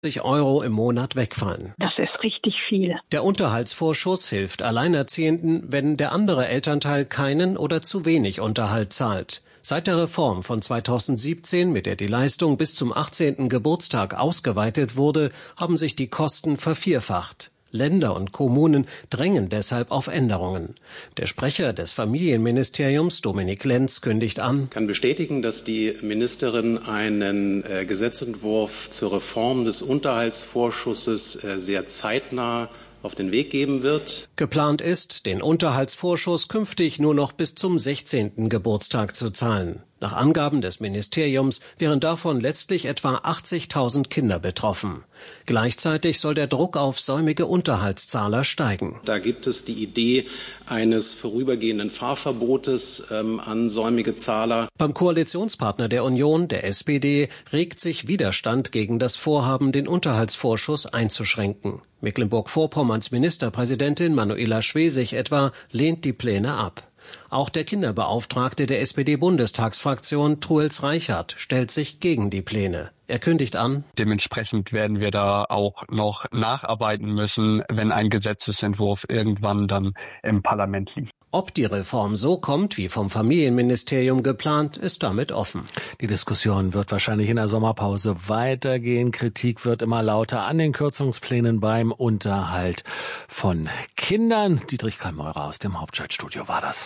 Euro im Monat wegfallen. Das ist richtig viel. Der Unterhaltsvorschuss hilft Alleinerziehenden, wenn der andere Elternteil keinen oder zu wenig Unterhalt zahlt. Seit der Reform von 2017, mit der die Leistung bis zum 18. Geburtstag ausgeweitet wurde, haben sich die Kosten vervierfacht. Länder und Kommunen drängen deshalb auf Änderungen. Der Sprecher des Familienministeriums, Dominik Lenz, kündigt an: Ich kann bestätigen, dass die Ministerin einen Gesetzentwurf zur Reform des Unterhaltsvorschusses sehr zeitnah auf den Weg geben wird. Geplant ist, den Unterhaltsvorschuss künftig nur noch bis zum 16. Geburtstag zu zahlen. Nach Angaben des Ministeriums wären davon letztlich etwa 80.000 Kinder betroffen. Gleichzeitig soll der Druck auf säumige Unterhaltszahler steigen. Da gibt es die Idee eines vorübergehenden Fahrverbotes an säumige Zahler. Beim Koalitionspartner der Union, der SPD, regt sich Widerstand gegen das Vorhaben, den Unterhaltsvorschuss einzuschränken. Mecklenburg-Vorpommerns Ministerpräsidentin Manuela Schwesig etwa lehnt die Pläne ab. Auch der Kinderbeauftragte der SPD-Bundestagsfraktion, Truels Reichert, stellt sich gegen die Pläne. Er kündigt an: Dementsprechend werden wir da auch noch nacharbeiten müssen, wenn ein Gesetzesentwurf irgendwann dann im Parlament liegt. Ob die Reform so kommt, wie vom Familienministerium geplant, ist damit offen. Die Diskussion wird wahrscheinlich in der Sommerpause weitergehen. Kritik wird immer lauter an den Kürzungsplänen beim Unterhalt von Kindern. Dietrich Kallmeurer aus dem Hauptstadtstudio war das.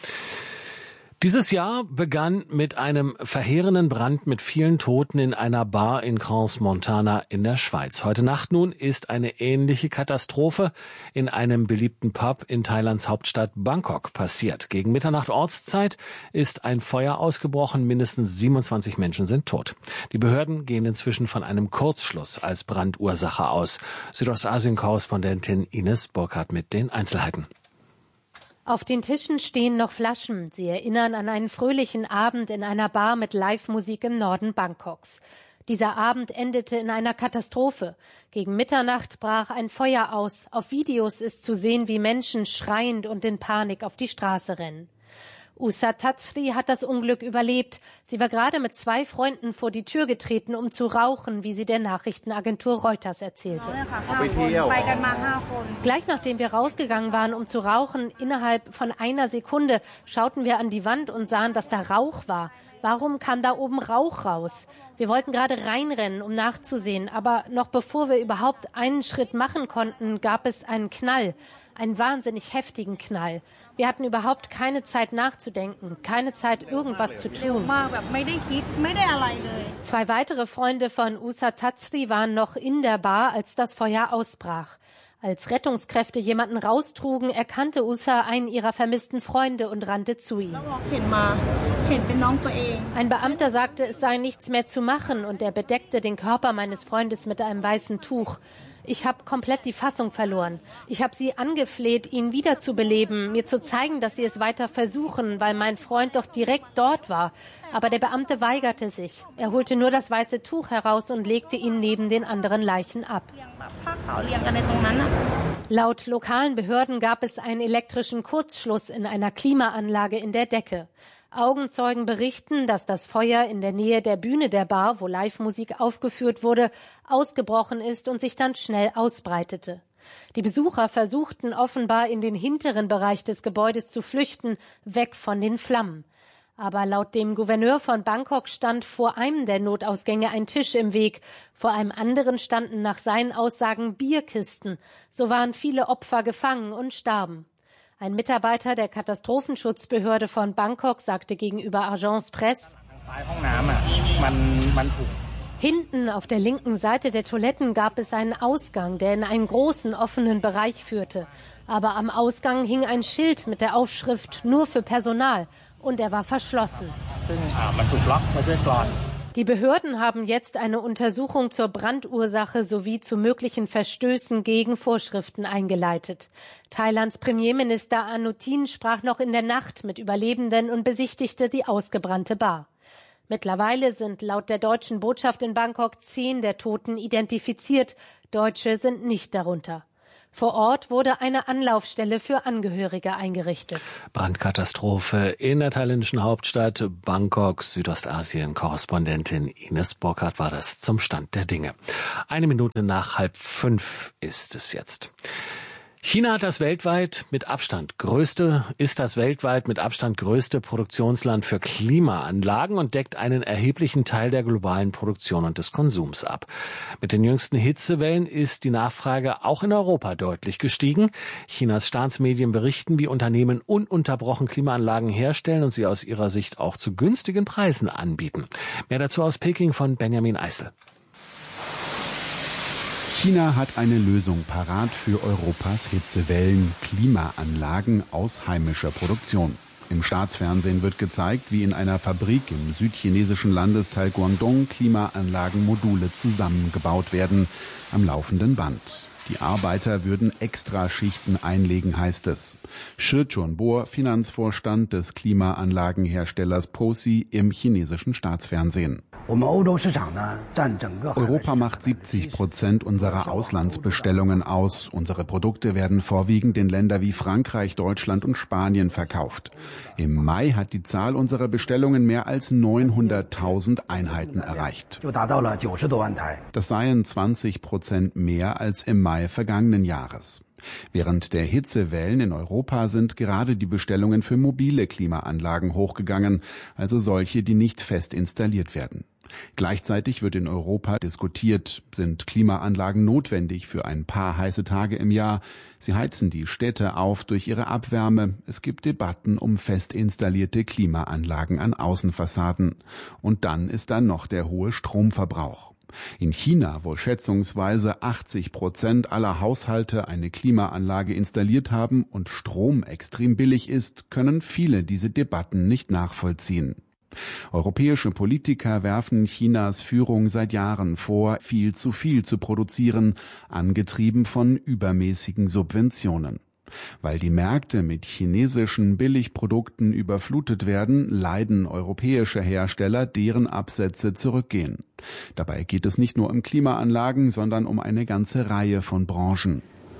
Dieses Jahr begann mit einem verheerenden Brand mit vielen Toten in einer Bar in Crans-Montana in der Schweiz. Heute Nacht nun ist eine ähnliche Katastrophe in einem beliebten Pub in Thailands Hauptstadt Bangkok passiert. Gegen Mitternacht Ortszeit ist ein Feuer ausgebrochen. Mindestens 27 Menschen sind tot. Die Behörden gehen inzwischen von einem Kurzschluss als Brandursache aus. Südostasien-Korrespondentin Ines Burkhardt mit den Einzelheiten. Auf den Tischen stehen noch Flaschen. Sie erinnern an einen fröhlichen Abend in einer Bar mit Live-Musik im Norden Bangkoks. Dieser Abend endete in einer Katastrophe. Gegen Mitternacht brach ein Feuer aus. Auf Videos ist zu sehen, wie Menschen schreiend und in Panik auf die Straße rennen. Usa Tatsri hat das Unglück überlebt. Sie war gerade mit 2 Freunden vor die Tür getreten, um zu rauchen, wie sie der Nachrichtenagentur Reuters erzählte. Gleich nachdem wir rausgegangen waren, um zu rauchen, innerhalb von einer Sekunde schauten wir an die Wand und sahen, dass da Rauch war. Warum kam da oben Rauch raus? Wir wollten gerade reinrennen, um nachzusehen, aber noch bevor wir überhaupt einen Schritt machen konnten, gab es einen Knall, einen wahnsinnig heftigen Knall. Wir hatten überhaupt keine Zeit nachzudenken, keine Zeit, irgendwas zu tun. 2 weitere Freunde von Usa Tatsri waren noch in der Bar, als das Feuer ausbrach. Als Rettungskräfte jemanden raustrugen, erkannte Usa einen ihrer vermissten Freunde und rannte zu ihm. Ein Beamter sagte, es sei nichts mehr zu machen, und er bedeckte den Körper meines Freundes mit einem weißen Tuch. Ich habe komplett die Fassung verloren. Ich habe sie angefleht, ihn wiederzubeleben, mir zu zeigen, dass sie es weiter versuchen, weil mein Freund doch direkt dort war. Aber der Beamte weigerte sich. Er holte nur das weiße Tuch heraus und legte ihn neben den anderen Leichen ab. Laut lokalen Behörden gab es einen elektrischen Kurzschluss in einer Klimaanlage in der Decke. Augenzeugen berichten, dass das Feuer in der Nähe der Bühne der Bar, wo Live-Musik aufgeführt wurde, ausgebrochen ist und sich dann schnell ausbreitete. Die Besucher versuchten offenbar in den hinteren Bereich des Gebäudes zu flüchten, weg von den Flammen. Aber laut dem Gouverneur von Bangkok stand vor einem der Notausgänge ein Tisch im Weg. Vor einem anderen standen nach seinen Aussagen Bierkisten. So waren viele Opfer gefangen und starben. Ein Mitarbeiter der Katastrophenschutzbehörde von Bangkok sagte gegenüber Agence Presse: Hinten auf der linken Seite der Toiletten gab es einen Ausgang, der in einen großen offenen Bereich führte. Aber am Ausgang hing ein Schild mit der Aufschrift "Nur für Personal" und er war verschlossen. Die Behörden haben jetzt eine Untersuchung zur Brandursache sowie zu möglichen Verstößen gegen Vorschriften eingeleitet. Thailands Premierminister Anutin sprach noch in der Nacht mit Überlebenden und besichtigte die ausgebrannte Bar. Mittlerweile sind laut der deutschen Botschaft in Bangkok 10 der Toten identifiziert. Deutsche sind nicht darunter. Vor Ort wurde eine Anlaufstelle für Angehörige eingerichtet. Brandkatastrophe in der thailändischen Hauptstadt Bangkok, Südostasien-Korrespondentin Ines Burkhardt war das zum Stand der Dinge. 1 Minute nach 4:30 ist es jetzt. China ist das weltweit mit Abstand größte Produktionsland für Klimaanlagen und deckt einen erheblichen Teil der globalen Produktion und des Konsums ab. Mit den jüngsten Hitzewellen ist die Nachfrage auch in Europa deutlich gestiegen. Chinas Staatsmedien berichten, wie Unternehmen ununterbrochen Klimaanlagen herstellen und sie aus ihrer Sicht auch zu günstigen Preisen anbieten. Mehr dazu aus Peking von Benjamin Eisel. China hat eine Lösung parat für Europas Hitzewellen: Klimaanlagen aus heimischer Produktion. Im Staatsfernsehen wird gezeigt, wie in einer Fabrik im südchinesischen Landesteil Guangdong Klimaanlagenmodule zusammengebaut werden, am laufenden Band. Die Arbeiter würden Extraschichten einlegen, heißt es. Shi Chunbo, Finanzvorstand des Klimaanlagenherstellers POSI im chinesischen Staatsfernsehen. Europa macht 70% unserer Auslandsbestellungen aus. Unsere Produkte werden vorwiegend in Länder wie Frankreich, Deutschland und Spanien verkauft. Im Mai hat die Zahl unserer Bestellungen mehr als 900.000 Einheiten erreicht. Das seien 20% mehr als im Mai vergangenen Jahres. Während der Hitzewellen in Europa sind gerade die Bestellungen für mobile Klimaanlagen hochgegangen, also solche, die nicht fest installiert werden. Gleichzeitig wird in Europa diskutiert, sind Klimaanlagen notwendig für ein paar heiße Tage im Jahr? Sie heizen die Städte auf durch ihre Abwärme. Es gibt Debatten um fest installierte Klimaanlagen an Außenfassaden. Und dann ist da noch der hohe Stromverbrauch. In China, wo schätzungsweise 80% aller Haushalte eine Klimaanlage installiert haben und Strom extrem billig ist, können viele diese Debatten nicht nachvollziehen. Europäische Politiker werfen Chinas Führung seit Jahren vor, viel zu produzieren, angetrieben von übermäßigen Subventionen. Weil die Märkte mit chinesischen Billigprodukten überflutet werden, leiden europäische Hersteller, deren Absätze zurückgehen. Dabei geht es nicht nur um Klimaanlagen, sondern um eine ganze Reihe von Branchen.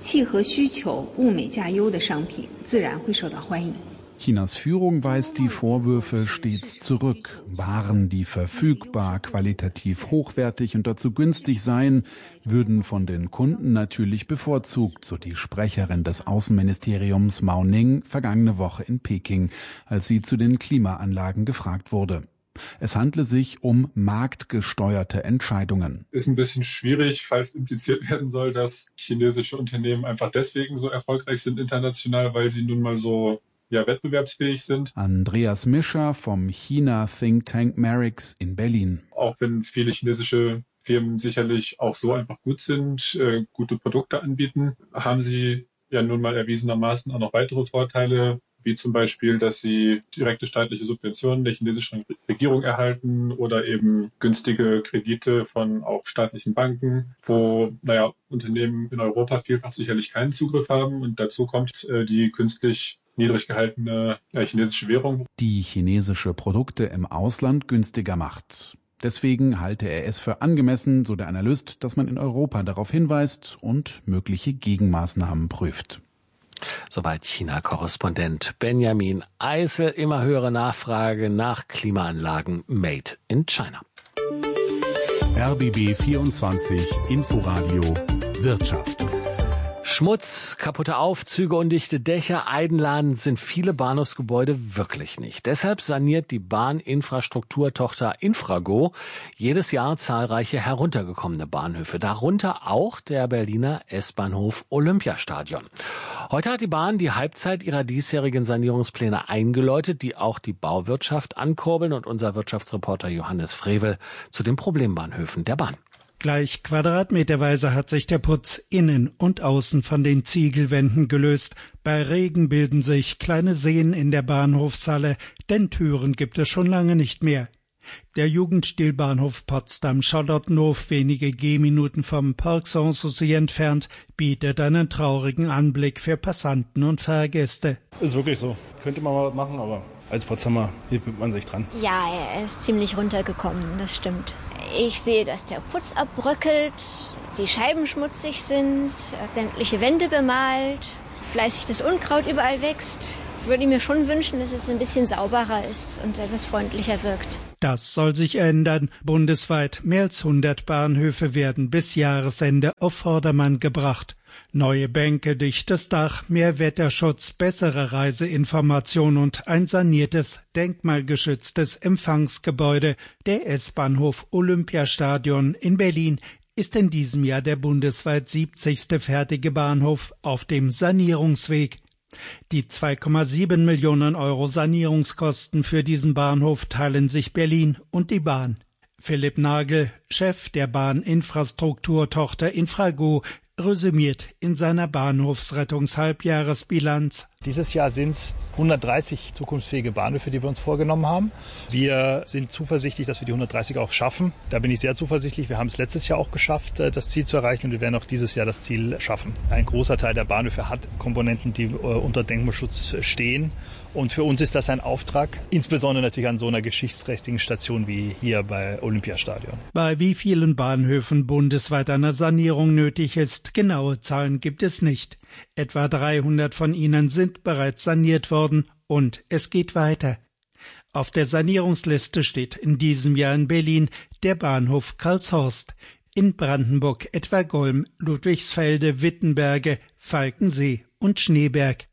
Chinas Führung weist die Vorwürfe stets zurück. Waren, die verfügbar, qualitativ hochwertig und dazu günstig seien, würden von den Kunden natürlich bevorzugt, so die Sprecherin des Außenministeriums Mao Ning vergangene Woche in Peking, als sie zu den Klimaanlagen gefragt wurde. Es handle sich um marktgesteuerte Entscheidungen. Ist ein bisschen schwierig, falls impliziert werden soll, dass chinesische Unternehmen einfach deswegen so erfolgreich sind international, weil sie nun mal so wettbewerbsfähig sind. Andreas Mischer vom China-Think Tank Merix in Berlin. Auch wenn viele chinesische Firmen sicherlich auch so einfach gut sind, gute Produkte anbieten, haben sie ja nun mal erwiesenermaßen auch noch weitere Vorteile, wie zum Beispiel, dass sie direkte staatliche Subventionen der chinesischen Regierung erhalten oder eben günstige Kredite von auch staatlichen Banken, wo Unternehmen in Europa vielfach sicherlich keinen Zugriff haben. Und dazu kommt die künstlich niedrig gehaltene chinesische Währung, die chinesische Produkte im Ausland günstiger macht. Deswegen halte er es für angemessen, so der Analyst, dass man in Europa darauf hinweist und mögliche Gegenmaßnahmen prüft. Soweit China-Korrespondent Benjamin Eisel. Immer höhere Nachfrage nach Klimaanlagen made in China. RBB 24 Inforadio Wirtschaft. Schmutz, kaputte Aufzüge, undichte Dächer, einladend sind viele Bahnhofsgebäude wirklich nicht. Deshalb saniert die Bahninfrastrukturtochter Infrago jedes Jahr zahlreiche heruntergekommene Bahnhöfe, darunter auch der Berliner S-Bahnhof Olympiastadion. Heute hat die Bahn die Halbzeit ihrer diesjährigen Sanierungspläne eingeläutet, die auch die Bauwirtschaft ankurbeln, und unser Wirtschaftsreporter Johannes Frevel zu den Problembahnhöfen der Bahn. Gleich quadratmeterweise hat sich der Putz innen und außen von den Ziegelwänden gelöst. Bei Regen bilden sich kleine Seen in der Bahnhofshalle, denn Türen gibt es schon lange nicht mehr. Der Jugendstilbahnhof Potsdam-Charlottenhof, wenige Gehminuten vom Parc Sanssouci entfernt, bietet einen traurigen Anblick für Passanten und Fahrgäste. Ist wirklich so. Könnte man mal was machen, aber als Potsdamer gewöhnt man sich dran. Ja, er ist ziemlich runtergekommen, das stimmt. Ich sehe, dass der Putz abbröckelt, die Scheiben schmutzig sind, sämtliche Wände bemalt, fleißig das Unkraut überall wächst. Ich würde mir schon wünschen, dass es ein bisschen sauberer ist und etwas freundlicher wirkt. Das soll sich ändern. Bundesweit mehr als 100 Bahnhöfe werden bis Jahresende auf Vordermann gebracht. Neue Bänke, dichtes Dach, mehr Wetterschutz, bessere Reiseinformation und ein saniertes, denkmalgeschütztes Empfangsgebäude. Der S-Bahnhof Olympiastadion in Berlin ist in diesem Jahr der bundesweit 70. fertige Bahnhof auf dem Sanierungsweg. Die 2,7 Millionen Euro Sanierungskosten für diesen Bahnhof teilen sich Berlin und die Bahn. Philipp Nagel, Chef der Bahninfrastrukturtochter Infrago, resümiert in seiner Bahnhofsrettungshalbjahresbilanz. Dieses Jahr sind es 130 zukunftsfähige Bahnhöfe, die wir uns vorgenommen haben. Wir sind zuversichtlich, dass wir die 130 auch schaffen. Da bin ich sehr zuversichtlich. Wir haben es letztes Jahr auch geschafft, das Ziel zu erreichen, und wir werden auch dieses Jahr das Ziel schaffen. Ein großer Teil der Bahnhöfe hat Komponenten, die unter Denkmalschutz stehen. Und für uns ist das ein Auftrag, insbesondere natürlich an so einer geschichtsträchtigen Station wie hier bei Olympiastadion. Bei wie vielen Bahnhöfen bundesweit eine Sanierung nötig ist, genaue Zahlen gibt es nicht. Etwa 300 von ihnen sind bereits saniert worden und es geht weiter. Auf der Sanierungsliste steht in diesem Jahr in Berlin der Bahnhof Karlshorst, in Brandenburg etwa Golm, Ludwigsfelde, Wittenberge, Falkensee und Schneeberg.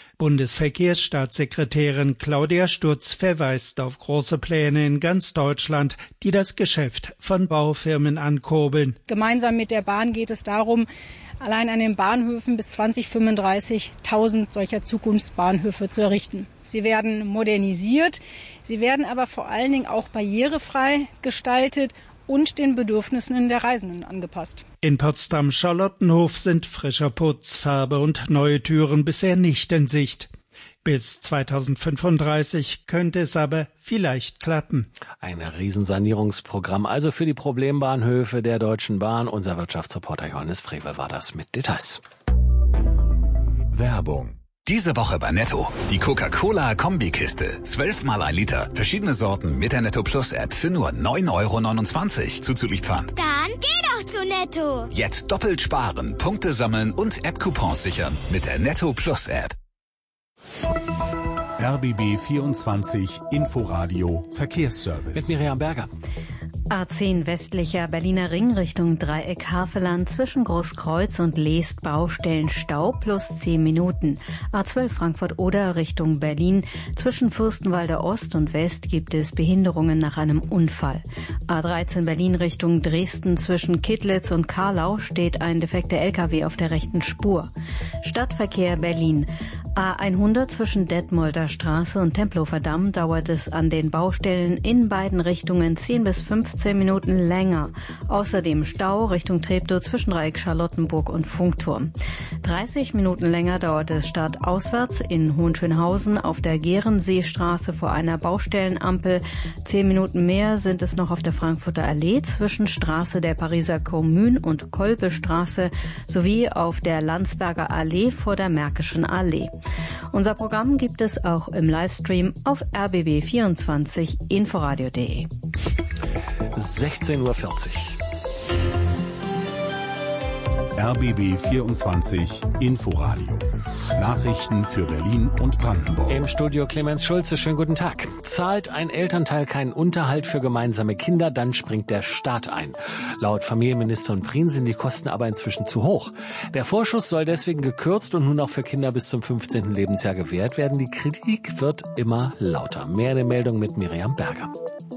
Bundesverkehrsstaatssekretärin Claudia Sturz verweist auf große Pläne in ganz Deutschland, die das Geschäft von Baufirmen ankurbeln. Gemeinsam mit der Bahn geht es darum, allein an den Bahnhöfen bis 2035 1000 solcher Zukunftsbahnhöfe zu errichten. Sie werden modernisiert, sie werden aber vor allen Dingen auch barrierefrei gestaltet und den Bedürfnissen der Reisenden angepasst. In Potsdam-Charlottenhof sind frischer Putz, Farbe und neue Türen bisher nicht in Sicht. Bis 2035 könnte es aber vielleicht klappen. Ein Riesensanierungsprogramm also für die Problembahnhöfe der Deutschen Bahn. Unser Wirtschaftsreporter Johannes Frevel war das mit Details. Werbung. Diese Woche bei Netto. Die Coca-Cola-Kombikiste. 12 mal 1 Liter. Verschiedene Sorten mit der Netto Plus App für nur 9,29 € zuzüglich Pfand. Dann geh doch zu Netto. Jetzt doppelt sparen, Punkte sammeln und App-Coupons sichern mit der Netto Plus App. RBB 24 Inforadio Verkehrsservice. Mit Miriam Berger. A10 westlicher Berliner Ring Richtung Dreieck Havelland zwischen Großkreuz und Leest Baustellenstau plus 10 Minuten. A12 Frankfurt-Oder Richtung Berlin zwischen Fürstenwalder Ost und West gibt es Behinderungen nach einem Unfall. A13 Berlin Richtung Dresden zwischen Kittlitz und Karlau steht ein defekter LKW auf der rechten Spur. Stadtverkehr Berlin. A100 zwischen Detmolder Straße und Tempelhofer Damm dauert es an den Baustellen in beiden Richtungen 10 bis 15 Minuten länger. Außerdem Stau Richtung Treptow zwischen Dreieck Charlottenburg und Funkturm. 30 Minuten länger dauert es stadtauswärts in Hohenschönhausen auf der Gehrenseestraße vor einer Baustellenampel. 10 Minuten mehr sind es noch auf der Frankfurter Allee zwischen Straße der Pariser Kommune und Kolbestraße sowie auf der Landsberger Allee vor der Märkischen Allee. Unser Programm gibt es auch im Livestream auf rbb24inforadio.de. 16:40 Uhr. RBB 24 Inforadio. Nachrichten für Berlin und Brandenburg. Im Studio Clemens Schulze, schönen guten Tag. Zahlt ein Elternteil keinen Unterhalt für gemeinsame Kinder, dann springt der Staat ein. Laut Familienministerin Prien sind die Kosten aber inzwischen zu hoch. Der Vorschuss soll deswegen gekürzt und nun auch für Kinder bis zum 15. Lebensjahr gewährt werden. Die Kritik wird immer lauter. Mehr in der Meldung mit Miriam Berger.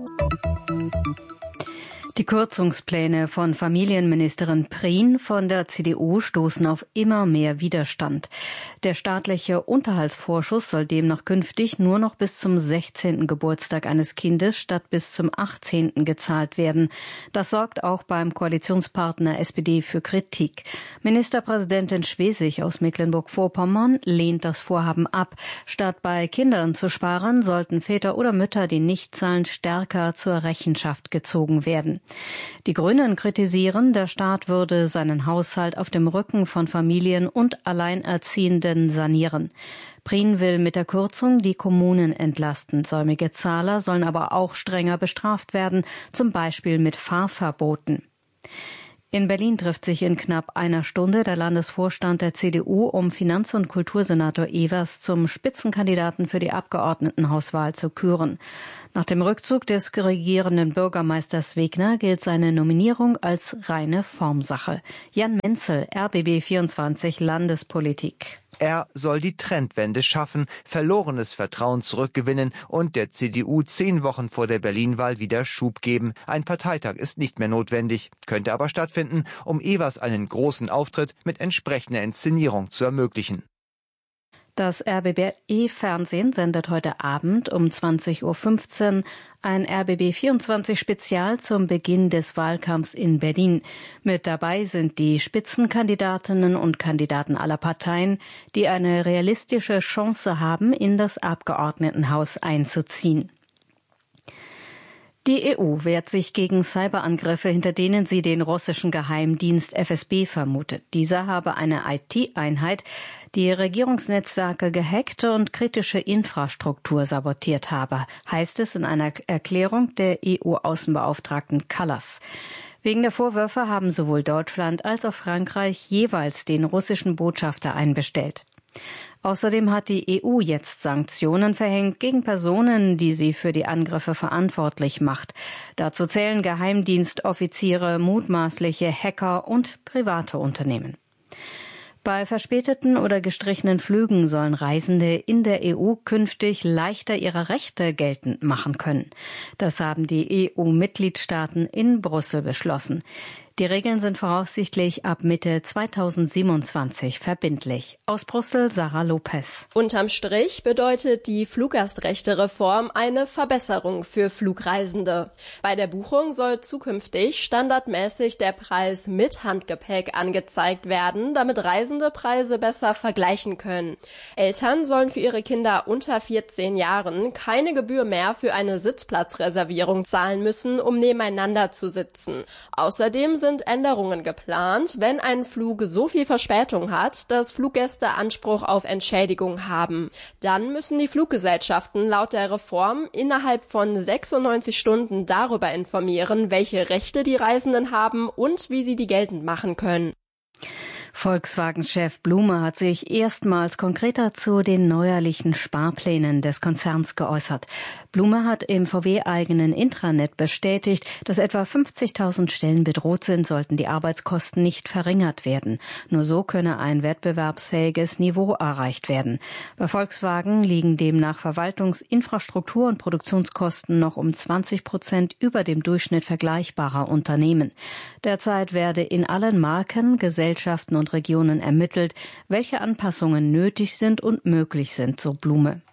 Die Kürzungspläne von Familienministerin Prien von der CDU stoßen auf immer mehr Widerstand. Der staatliche Unterhaltsvorschuss soll demnach künftig nur noch bis zum 16. Geburtstag eines Kindes statt bis zum 18. gezahlt werden. Das sorgt auch beim Koalitionspartner SPD für Kritik. Ministerpräsidentin Schwesig aus Mecklenburg-Vorpommern lehnt das Vorhaben ab. Statt bei Kindern zu sparen, sollten Väter oder Mütter, die nicht zahlen, stärker zur Rechenschaft gezogen werden. Die Grünen kritisieren, der Staat würde seinen Haushalt auf dem Rücken von Familien und Alleinerziehenden sanieren. Prien will mit der Kürzung die Kommunen entlasten. Säumige Zahler sollen aber auch strenger bestraft werden, zum Beispiel mit Fahrverboten. In Berlin trifft sich in knapp einer Stunde der Landesvorstand der CDU, um Finanz- und Kultursenator Evers zum Spitzenkandidaten für die Abgeordnetenhauswahl zu küren. Nach dem Rückzug des regierenden Bürgermeisters Wegner gilt seine Nominierung als reine Formsache. Jan Menzel, RBB24 Landespolitik. Er soll die Trendwende schaffen, verlorenes Vertrauen zurückgewinnen und der CDU 10 Wochen vor der Berlin-Wahl wieder Schub geben. Ein Parteitag ist nicht mehr notwendig, könnte aber stattfinden, um Evers einen großen Auftritt mit entsprechender Inszenierung zu ermöglichen. Das RBB-Fernsehen sendet heute Abend um 20.15 Uhr ein RBB24-Spezial zum Beginn des Wahlkampfs in Berlin. Mit dabei sind die Spitzenkandidatinnen und Kandidaten aller Parteien, die eine realistische Chance haben, in das Abgeordnetenhaus einzuziehen. Die EU wehrt sich gegen Cyberangriffe, hinter denen sie den russischen Geheimdienst FSB vermutet. Dieser habe eine IT-Einheit, die Regierungsnetzwerke gehackt und kritische Infrastruktur sabotiert habe, heißt es in einer Erklärung der EU-Außenbeauftragten Kallas. Wegen der Vorwürfe haben sowohl Deutschland als auch Frankreich jeweils den russischen Botschafter einbestellt. Außerdem hat die EU jetzt Sanktionen verhängt gegen Personen, die sie für die Angriffe verantwortlich macht. Dazu zählen Geheimdienstoffiziere, mutmaßliche Hacker und private Unternehmen. Bei verspäteten oder gestrichenen Flügen sollen Reisende in der EU künftig leichter ihre Rechte geltend machen können. Das haben die EU-Mitgliedstaaten in Brüssel beschlossen. Die Regeln sind voraussichtlich ab Mitte 2027 verbindlich. Aus Brüssel Sarah Lopez. Unterm Strich bedeutet die Fluggastrechte-Reform eine Verbesserung für Flugreisende. Bei der Buchung soll zukünftig standardmäßig der Preis mit Handgepäck angezeigt werden, damit Reisende Preise besser vergleichen können. Eltern sollen für ihre Kinder unter 14 Jahren keine Gebühr mehr für eine Sitzplatzreservierung zahlen müssen, um nebeneinander zu sitzen. Außerdem sind Änderungen geplant, wenn ein Flug so viel Verspätung hat, dass Fluggäste Anspruch auf Entschädigung haben. Dann müssen die Fluggesellschaften laut der Reform innerhalb von 96 Stunden darüber informieren, welche Rechte die Reisenden haben und wie sie die geltend machen können. Volkswagen-Chef Blume hat sich erstmals konkreter zu den neuerlichen Sparplänen des Konzerns geäußert. Blume hat im VW-eigenen Intranet bestätigt, dass etwa 50.000 Stellen bedroht sind, sollten die Arbeitskosten nicht verringert werden. Nur so könne ein wettbewerbsfähiges Niveau erreicht werden. Bei Volkswagen liegen demnach Verwaltungsinfrastruktur- und Produktionskosten noch um 20% über dem Durchschnitt vergleichbarer Unternehmen. Derzeit werde in allen Marken, Gesellschaften und Regionen ermittelt, welche Anpassungen nötig sind und möglich sind, so Blume.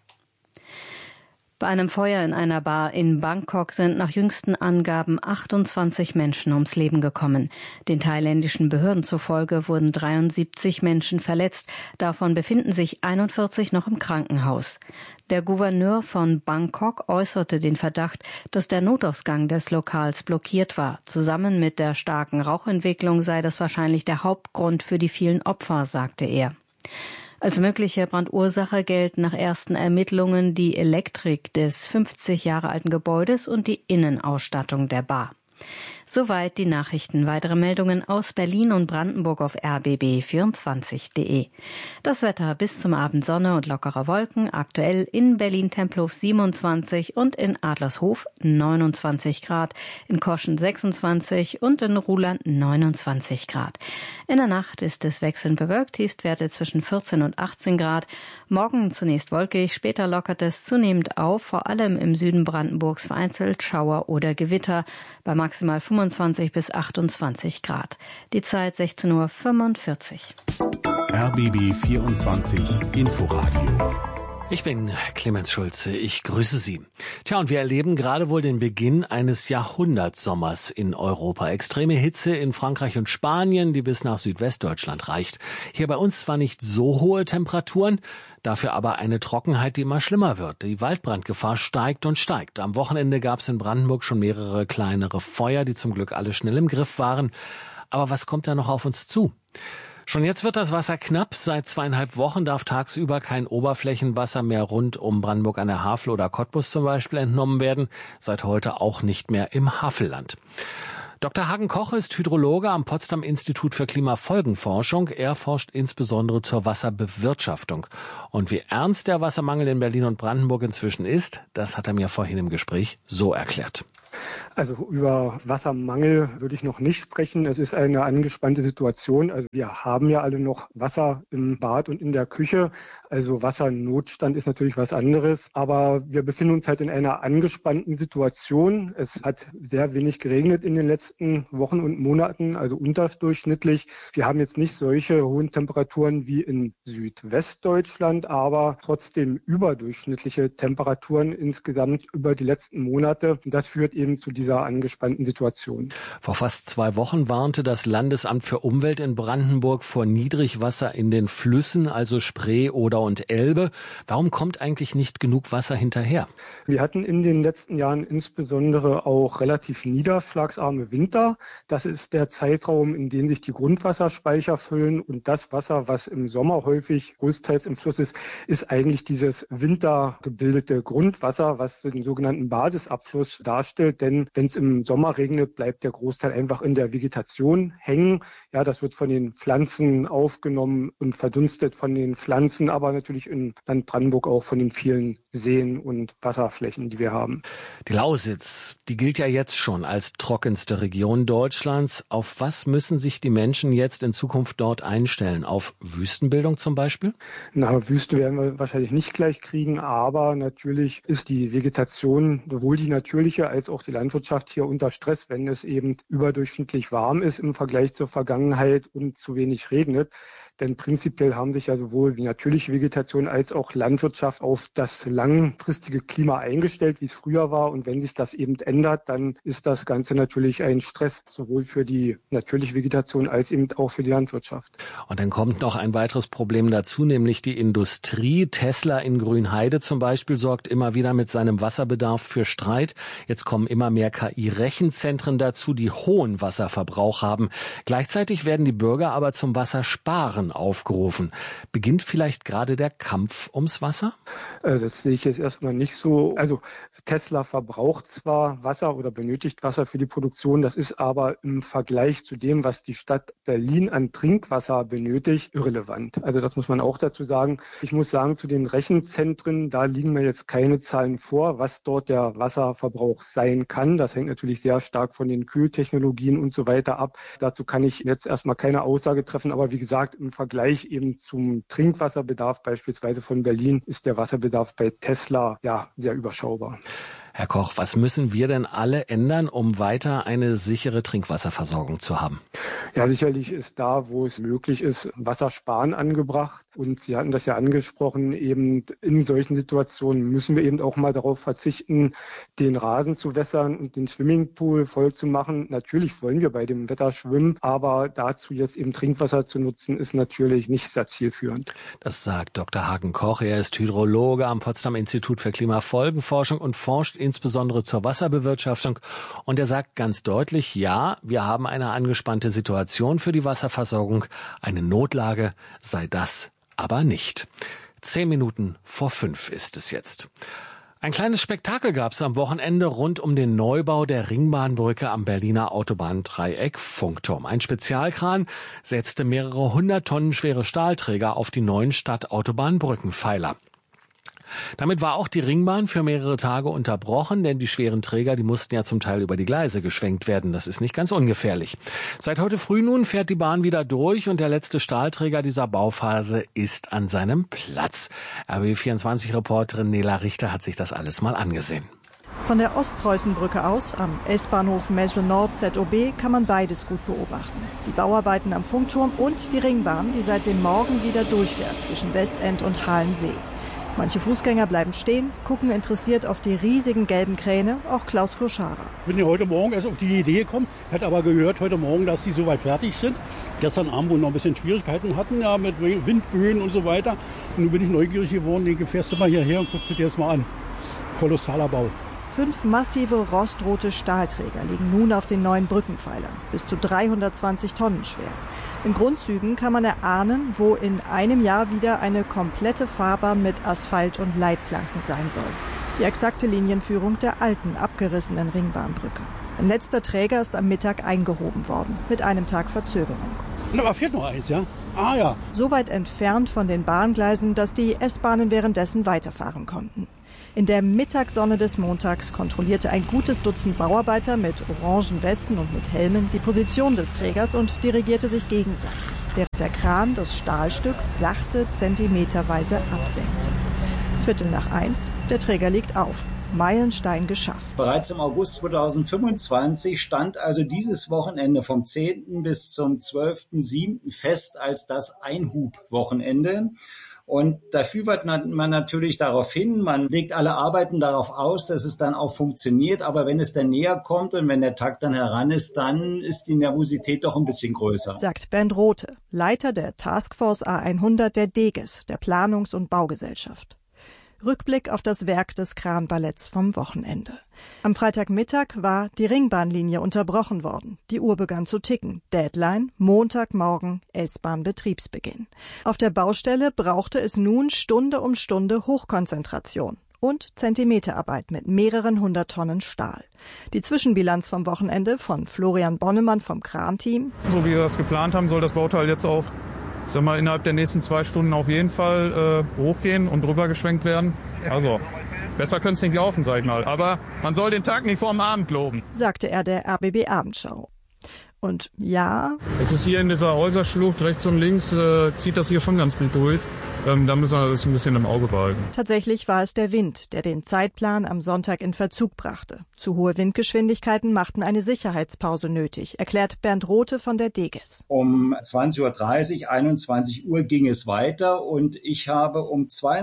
Bei einem Feuer in einer Bar in Bangkok sind nach jüngsten Angaben 28 Menschen ums Leben gekommen. Den thailändischen Behörden zufolge wurden 73 Menschen verletzt. Davon befinden sich 41 noch im Krankenhaus. Der Gouverneur von Bangkok äußerte den Verdacht, dass der Notausgang des Lokals blockiert war. Zusammen mit der starken Rauchentwicklung sei das wahrscheinlich der Hauptgrund für die vielen Opfer, sagte er. Als mögliche Brandursache gelten nach ersten Ermittlungen die Elektrik des 50 Jahre alten Gebäudes und die Innenausstattung der Bar. Soweit die Nachrichten. Weitere Meldungen aus Berlin und Brandenburg auf rbb24.de. Das Wetter: bis zum Abend Sonne und lockere Wolken. Aktuell in Berlin-Tempelhof 27 und in Adlershof 29 Grad, in Koschen 26 und in Ruhland 29 Grad. In der Nacht ist es wechselnd bewölkt, Tiefstwerte zwischen 14 und 18 Grad. Morgen zunächst wolkig, später lockert es zunehmend auf, vor allem im Süden Brandenburgs vereinzelt Schauer oder Gewitter, bei maximal 25 bis 28 Grad. Die Zeit 16:45 Uhr. RBB 24 Inforadio Ich bin Clemens Schulze, ich grüße Sie. Tja, und wir erleben gerade wohl den Beginn eines Jahrhundertsommers in Europa. Extreme Hitze in Frankreich und Spanien, die bis nach Südwestdeutschland reicht. Hier bei uns zwar nicht so hohe Temperaturen, dafür aber eine Trockenheit, die immer schlimmer wird. Die Waldbrandgefahr steigt und steigt. Am Wochenende gab es in Brandenburg schon mehrere kleinere Feuer, die zum Glück alle schnell im Griff waren. Aber was kommt da noch auf uns zu? Schon jetzt wird das Wasser knapp. Seit 2,5 Wochen darf tagsüber kein Oberflächenwasser mehr rund um Brandenburg an der Havel oder Cottbus zum Beispiel entnommen werden. Seit heute auch nicht mehr im Havelland. Dr. Hagen Koch ist Hydrologe am Potsdam Institut für Klimafolgenforschung. Er forscht insbesondere zur Wasserbewirtschaftung. Und wie ernst der Wassermangel in Berlin und Brandenburg inzwischen ist, das hat er mir vorhin im Gespräch so erklärt. Also über Wassermangel würde ich noch nicht sprechen. Es ist eine angespannte Situation. Also wir haben ja alle noch Wasser im Bad und in der Küche. Also Wassernotstand ist natürlich was anderes. Aber wir befinden uns halt in einer angespannten Situation. Es hat sehr wenig geregnet in den letzten Wochen und Monaten, also unterdurchschnittlich. Wir haben jetzt nicht solche hohen Temperaturen wie in Südwestdeutschland, aber trotzdem überdurchschnittliche Temperaturen insgesamt über die letzten Monate. Und das führt eben zu dieser angespannten Situation. Vor fast 2 Wochen warnte das Landesamt für Umwelt in Brandenburg vor Niedrigwasser in den Flüssen, also Spree, Oder und Elbe. Warum kommt eigentlich nicht genug Wasser hinterher? Wir hatten in den letzten Jahren insbesondere auch relativ niederschlagsarme Winter. Das ist der Zeitraum, in dem sich die Grundwasserspeicher füllen. Und das Wasser, was im Sommer häufig größtenteils im Fluss ist, ist eigentlich dieses wintergebildete Grundwasser, was den sogenannten Basisabfluss darstellt. Denn wenn es im Sommer regnet, bleibt der Großteil einfach in der Vegetation hängen. Ja, das wird von den Pflanzen aufgenommen und verdunstet von den Pflanzen, aber natürlich in Land Brandenburg auch von den vielen Seen und Wasserflächen, die wir haben. Die Lausitz, die gilt ja jetzt schon als trockenste Region Deutschlands. Auf was müssen sich die Menschen jetzt in Zukunft dort einstellen? Auf Wüstenbildung zum Beispiel? Na, Wüste werden wir wahrscheinlich nicht gleich kriegen, aber natürlich ist die Vegetation, sowohl die natürliche als auch die Landwirtschaft hier unter Stress, wenn es eben überdurchschnittlich warm ist im Vergleich zur Vergangenheit und zu wenig regnet. Denn prinzipiell haben sich ja sowohl die natürliche Vegetation als auch Landwirtschaft auf das langfristige Klima eingestellt, wie es früher war. Und wenn sich das eben ändert, dann ist das Ganze natürlich ein Stress, sowohl für die natürliche Vegetation als eben auch für die Landwirtschaft. Und dann kommt noch ein weiteres Problem dazu, nämlich die Industrie. Tesla in Grünheide zum Beispiel sorgt immer wieder mit seinem Wasserbedarf für Streit. Jetzt kommen immer mehr KI-Rechenzentren dazu, die hohen Wasserverbrauch haben. Gleichzeitig werden die Bürger aber zum Wassersparen aufgerufen. Beginnt vielleicht gerade der Kampf ums Wasser? Das sehe ich jetzt erstmal nicht so. Also Tesla verbraucht zwar Wasser oder benötigt Wasser für die Produktion, das ist aber im Vergleich zu dem, was die Stadt Berlin an Trinkwasser benötigt, irrelevant. Also das muss man auch dazu sagen. Ich muss sagen, zu den Rechenzentren, da liegen mir jetzt keine Zahlen vor, was dort der Wasserverbrauch sein kann. Das hängt natürlich sehr stark von den Kühltechnologien und so weiter ab. Dazu kann ich jetzt erstmal keine Aussage treffen, aber wie gesagt, im Vergleich eben zum Trinkwasserbedarf beispielsweise von Berlin ist der Wasserbedarf bei Tesla ja sehr überschaubar. Herr Koch, was müssen wir denn alle ändern, um weiter eine sichere Trinkwasserversorgung zu haben? Ja, sicherlich ist da, wo es möglich ist, Wassersparen angebracht. Und Sie hatten das ja angesprochen, eben in solchen Situationen müssen wir eben auch mal darauf verzichten, den Rasen zu wässern und den Swimmingpool voll zu machen. Natürlich wollen wir bei dem Wetter schwimmen, aber dazu jetzt eben Trinkwasser zu nutzen, ist natürlich nicht sehr zielführend. Das sagt Dr. Hagen Koch. Er ist Hydrologe am Potsdam Institut für Klimafolgenforschung und forscht insbesondere zur Wasserbewirtschaftung. Und er sagt ganz deutlich, ja, wir haben eine angespannte Situation für die Wasserversorgung. Eine Notlage sei das aber nicht. 4:10 ist es jetzt. Ein kleines Spektakel gab es am Wochenende rund um den Neubau der Ringbahnbrücke am Berliner Autobahndreieck Funkturm. Ein Spezialkran setzte mehrere 100 Tonnen schwere Stahlträger auf die neuen Stadtautobahn-Brückenpfeiler. Damit war auch die Ringbahn für mehrere Tage unterbrochen, denn die schweren Träger, die mussten ja zum Teil über die Gleise geschwenkt werden. Das ist nicht ganz ungefährlich. Seit heute früh nun fährt die Bahn wieder durch und der letzte Stahlträger dieser Bauphase ist an seinem Platz. RBB24-Reporterin Nela Richter hat sich das alles mal angesehen. Von der Ostpreußenbrücke aus am S-Bahnhof Messe Nord ZOB kann man beides gut beobachten. Die Bauarbeiten am Funkturm und die Ringbahn, die seit dem Morgen wieder durchfährt zwischen Westend und Halensee. Manche Fußgänger bleiben stehen, gucken interessiert auf die riesigen gelben Kräne, auch Klaus Kloschara. Ich bin ja heute Morgen erst auf die Idee gekommen, hat aber gehört heute Morgen, dass die soweit fertig sind. Gestern Abend wohl noch ein bisschen Schwierigkeiten hatten, ja, mit Windböen und so weiter. Und nun bin ich neugierig geworden, den fährst du mal hierher und guckst dir das mal an. Kolossaler Bau. 5 massive rostrote Stahlträger liegen nun auf den neuen Brückenpfeilern, bis zu 320 Tonnen schwer. In Grundzügen kann man erahnen, wo in einem Jahr wieder eine komplette Fahrbahn mit Asphalt und Leitplanken sein soll. Die exakte Linienführung der alten, abgerissenen Ringbahnbrücke. Ein letzter Träger ist am Mittag eingehoben worden, mit einem Tag Verzögerung. Aber fehlt noch eins, ja? Ah ja. So weit entfernt von den Bahngleisen, dass die S-Bahnen währenddessen weiterfahren konnten. In der Mittagssonne des Montags kontrollierte ein gutes Dutzend Bauarbeiter mit orangen Westen und mit Helmen die Position des Trägers und dirigierte sich gegenseitig, während der Kran das Stahlstück sachte zentimeterweise absenkte. 1:15, der Träger liegt auf. Meilenstein geschafft. Bereits im August 2025 stand also dieses Wochenende vom 10. bis zum 12.07. fest als das Einhub-Wochenende. Und da fiebert man natürlich darauf hin, man legt alle Arbeiten darauf aus, dass es dann auch funktioniert. Aber wenn es dann näher kommt und wenn der Tag dann heran ist, dann ist die Nervosität doch ein bisschen größer. Sagt Bernd Rothe, Leiter der Taskforce A100 der DEGES, der Planungs- und Baugesellschaft. Rückblick auf das Werk des Kranballetts vom Wochenende. Am Freitagmittag war die Ringbahnlinie unterbrochen worden. Die Uhr begann zu ticken. Deadline, Montagmorgen, S-Bahn-Betriebsbeginn. Auf der Baustelle brauchte es nun Stunde um Stunde Hochkonzentration und Zentimeterarbeit mit mehreren 100 Tonnen Stahl. Die Zwischenbilanz vom Wochenende von Florian Bonnemann vom Kranteam. So wie wir das geplant haben, soll das Bauteil jetzt auch innerhalb der nächsten 2 Stunden auf jeden Fall hochgehen und drüber geschwenkt werden. Also, besser könnte es nicht laufen, sag ich mal. Aber man soll den Tag nicht vorm Abend loben, sagte er der RBB Abendschau. Und ja, es ist hier in dieser Häuserschlucht rechts und links, zieht das hier schon ganz gut durch. Da müssen wir das ein bisschen im Auge behalten. Tatsächlich war es der Wind, der den Zeitplan am Sonntag in Verzug brachte. Zu hohe Windgeschwindigkeiten machten eine Sicherheitspause nötig, erklärt Bernd Rothe von der DEGES. Um 20.30 Uhr, 21 Uhr ging es weiter und ich habe um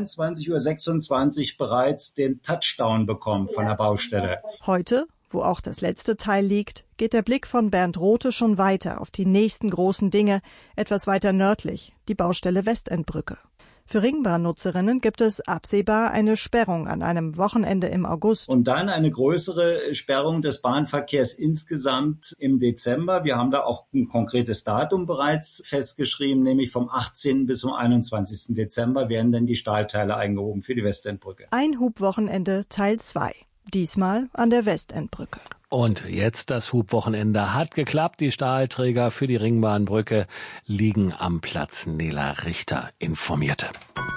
22.26 Uhr bereits den Touchdown bekommen von der Baustelle. Heute, wo auch das letzte Teil liegt, geht der Blick von Bernd Rothe schon weiter auf die nächsten großen Dinge, etwas weiter nördlich, die Baustelle Westendbrücke. Für Ringbahnnutzerinnen gibt es absehbar eine Sperrung an einem Wochenende im August. Und dann eine größere Sperrung des Bahnverkehrs insgesamt im Dezember. Wir haben da auch ein konkretes Datum bereits festgeschrieben, nämlich vom 18. bis zum 21. Dezember werden dann die Stahlteile eingehoben für die Westendbrücke. Einhubwochenende Teil 2. Diesmal an der Westendbrücke. Und jetzt das Hubwochenende hat geklappt. Die Stahlträger für die Ringbahnbrücke liegen am Platz. Nela Richter informierte.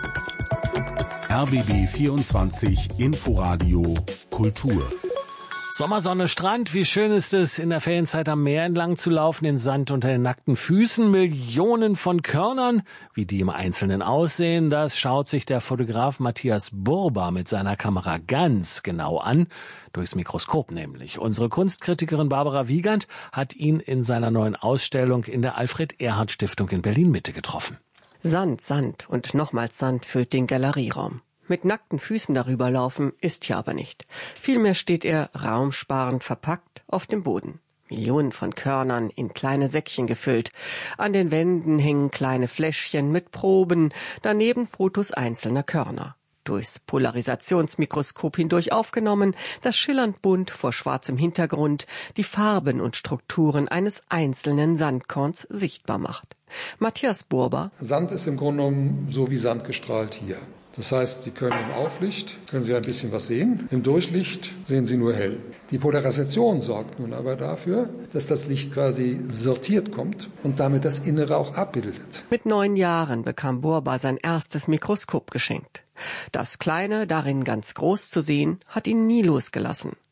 RBB 24 Inforadio Kultur. Sommersonne, Strand, wie schön ist es, in der Ferienzeit am Meer entlang zu laufen, den Sand unter den nackten Füßen, Millionen von Körnern, wie die im Einzelnen aussehen, das schaut sich der Fotograf Matthias Burba mit seiner Kamera ganz genau an, durchs Mikroskop nämlich. Unsere Kunstkritikerin Barbara Wiegand hat ihn in seiner neuen Ausstellung in der Alfred-Erhard-Stiftung in Berlin-Mitte getroffen. Sand, Sand und nochmals Sand füllt den Galerieraum. Mit nackten Füßen darüber laufen ist hier aber nicht. Vielmehr steht er raumsparend verpackt auf dem Boden. Millionen von Körnern in kleine Säckchen gefüllt. An den Wänden hängen kleine Fläschchen mit Proben, daneben Fotos einzelner Körner. Durchs Polarisationsmikroskop hindurch aufgenommen, das schillernd bunt vor schwarzem Hintergrund die Farben und Strukturen eines einzelnen Sandkorns sichtbar macht. Matthias Burba. Sand ist im Grunde genommen so wie Sand gestrahlt hier. Das heißt, Sie können im Auflicht, können Sie ein bisschen was sehen. Im Durchlicht sehen Sie nur hell. Die Polarisation sorgt nun aber dafür, dass das Licht quasi sortiert kommt und damit das Innere auch abbildet. Mit 9 Jahren bekam Burba sein erstes Mikroskop geschenkt. Das Kleine, darin ganz groß zu sehen, hat ihn nie losgelassen.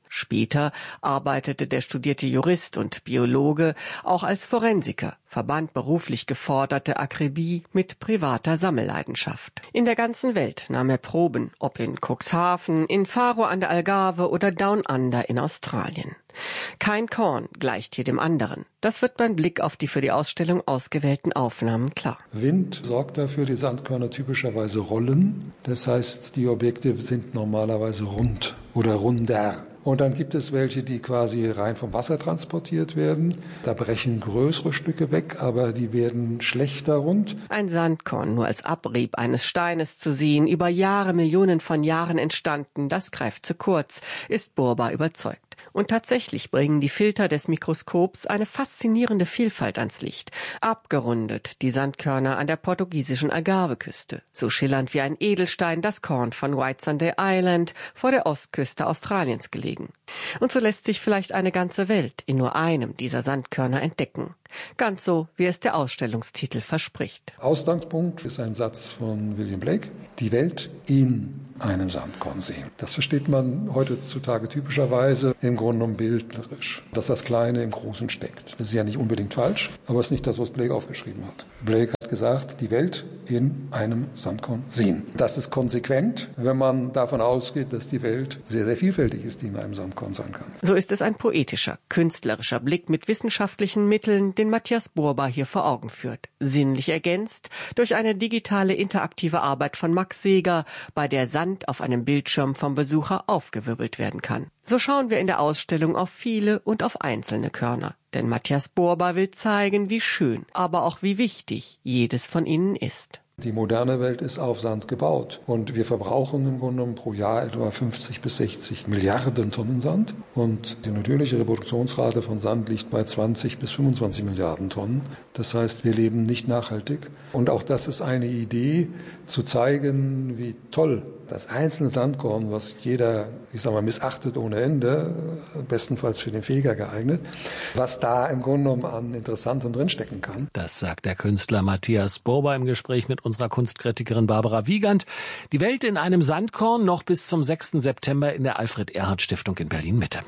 Später arbeitete der studierte Jurist und Biologe auch als Forensiker, verband beruflich geforderte Akribie mit privater Sammelleidenschaft. In der ganzen Welt nahm er Proben, ob in Cuxhaven, in Faro an der Algarve oder Down Under in Australien. Kein Korn gleicht hier dem anderen. Das wird beim Blick auf die für die Ausstellung ausgewählten Aufnahmen klar. Wind sorgt dafür, die Sandkörner typischerweise rollen. Das heißt, die Objekte sind normalerweise rund oder runder. Und dann gibt es welche, die quasi rein vom Wasser transportiert werden. Da brechen größere Stücke weg, aber die werden schlechter rund. Ein Sandkorn nur als Abrieb eines Steines zu sehen, über Jahre, Millionen von Jahren entstanden, das greift zu kurz, ist Burba überzeugt. Und tatsächlich bringen die Filter des Mikroskops eine faszinierende Vielfalt ans Licht. Abgerundet die Sandkörner an der portugiesischen Algarve-Küste. So schillernd wie ein Edelstein das Korn von White Sunday Island vor der Ostküste Australiens gelegen. Und so lässt sich vielleicht eine ganze Welt in nur einem dieser Sandkörner entdecken. Ganz so, wie es der Ausstellungstitel verspricht. Ausgangspunkt ist ein Satz von William Blake. Die Welt in einem Sandkorn sehen. Das versteht man heutzutage typischerweise im Grunde genommen bildnerisch, dass das Kleine im Großen steckt. Das ist ja nicht unbedingt falsch, aber es ist nicht das, was Blake aufgeschrieben hat. Blake hat gesagt, die Welt in einem Sandkorn sehen. Das ist konsequent, wenn man davon ausgeht, dass die Welt sehr, sehr vielfältig ist, die in einem Sandkorn sein kann. So ist es ein poetischer, künstlerischer Blick mit wissenschaftlichen Mitteln, den Matthias Burba hier vor Augen führt. Sinnlich ergänzt durch eine digitale interaktive Arbeit von Max Seeger, bei der Sand auf einem Bildschirm vom Besucher aufgewirbelt werden kann. So schauen wir in der Ausstellung auf viele und auf einzelne Körner. Denn Matthias Burba will zeigen, wie schön, aber auch wie wichtig jedes von ihnen ist. Die moderne Welt ist auf Sand gebaut und wir verbrauchen im Grunde genommen pro Jahr etwa 50 bis 60 Milliarden Tonnen Sand und die natürliche Reproduktionsrate von Sand liegt bei 20 bis 25 Milliarden Tonnen. Das heißt, wir leben nicht nachhaltig und auch das ist eine Idee, zu zeigen, wie toll das einzelne Sandkorn, was jeder, missachtet ohne Ende, bestenfalls für den Feger geeignet, was da im Grunde genommen an Interessantem drinstecken kann. Das sagt der Künstler Matthias Burba im Gespräch mit unserer Kunstkritikerin Barbara Wiegand. Die Welt in einem Sandkorn noch bis zum 6. September in der Alfred-Erhard-Stiftung in Berlin-Mitte.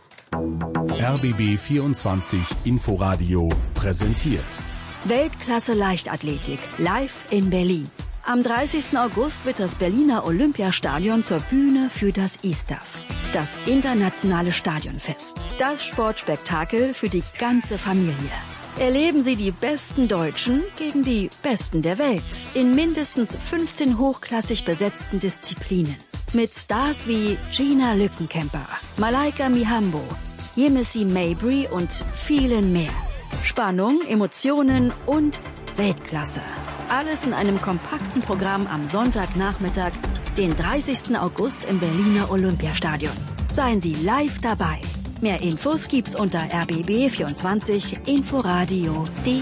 RBB 24 Inforadio präsentiert. Weltklasse Leichtathletik live in Berlin. Am 30. August wird das Berliner Olympiastadion zur Bühne für das ISTAF, das internationale Stadionfest. Das Sportspektakel für die ganze Familie. Erleben Sie die besten Deutschen gegen die besten der Welt in mindestens 15 hochklassig besetzten Disziplinen. Mit Stars wie Gina Lückenkämper, Malaika Mihambo, Yemisi Mabry und vielen mehr. Spannung, Emotionen und Weltklasse. Alles in einem kompakten Programm am Sonntagnachmittag, den 30. August im Berliner Olympiastadion. Seien Sie live dabei. Mehr Infos gibt's unter rbb24inforadio.de.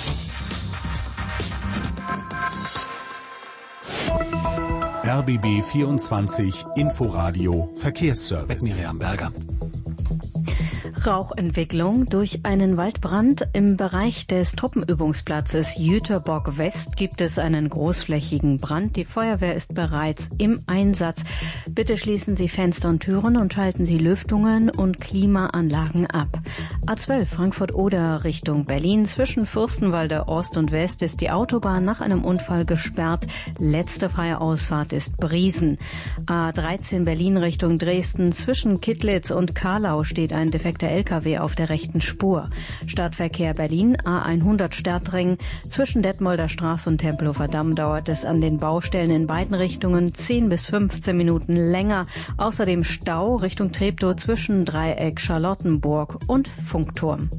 RBB 24 Inforadio Verkehrsservice. Mit Miriam Berger. Rauchentwicklung durch einen Waldbrand. Im Bereich des Truppenübungsplatzes Jüterbock West gibt es einen großflächigen Brand. Die Feuerwehr ist bereits im Einsatz. Bitte schließen Sie Fenster und Türen und schalten Sie Lüftungen und Klimaanlagen ab. A12 Frankfurt-Oder Richtung Berlin. Zwischen Fürstenwalde Ost und West ist die Autobahn nach einem Unfall gesperrt. Letzte freie Ausfahrt ist Briesen. A13 Berlin Richtung Dresden. Zwischen Kittlitz und Karlau steht ein defekter LKW auf der rechten Spur. Stadtverkehr Berlin, A100 Stadtring. Zwischen Detmolder Straße und Tempelhofer Damm dauert es an den Baustellen in beiden Richtungen 10 bis 15 Minuten länger. Außerdem Stau Richtung Treptow zwischen Dreieck Charlottenburg und Funkturm.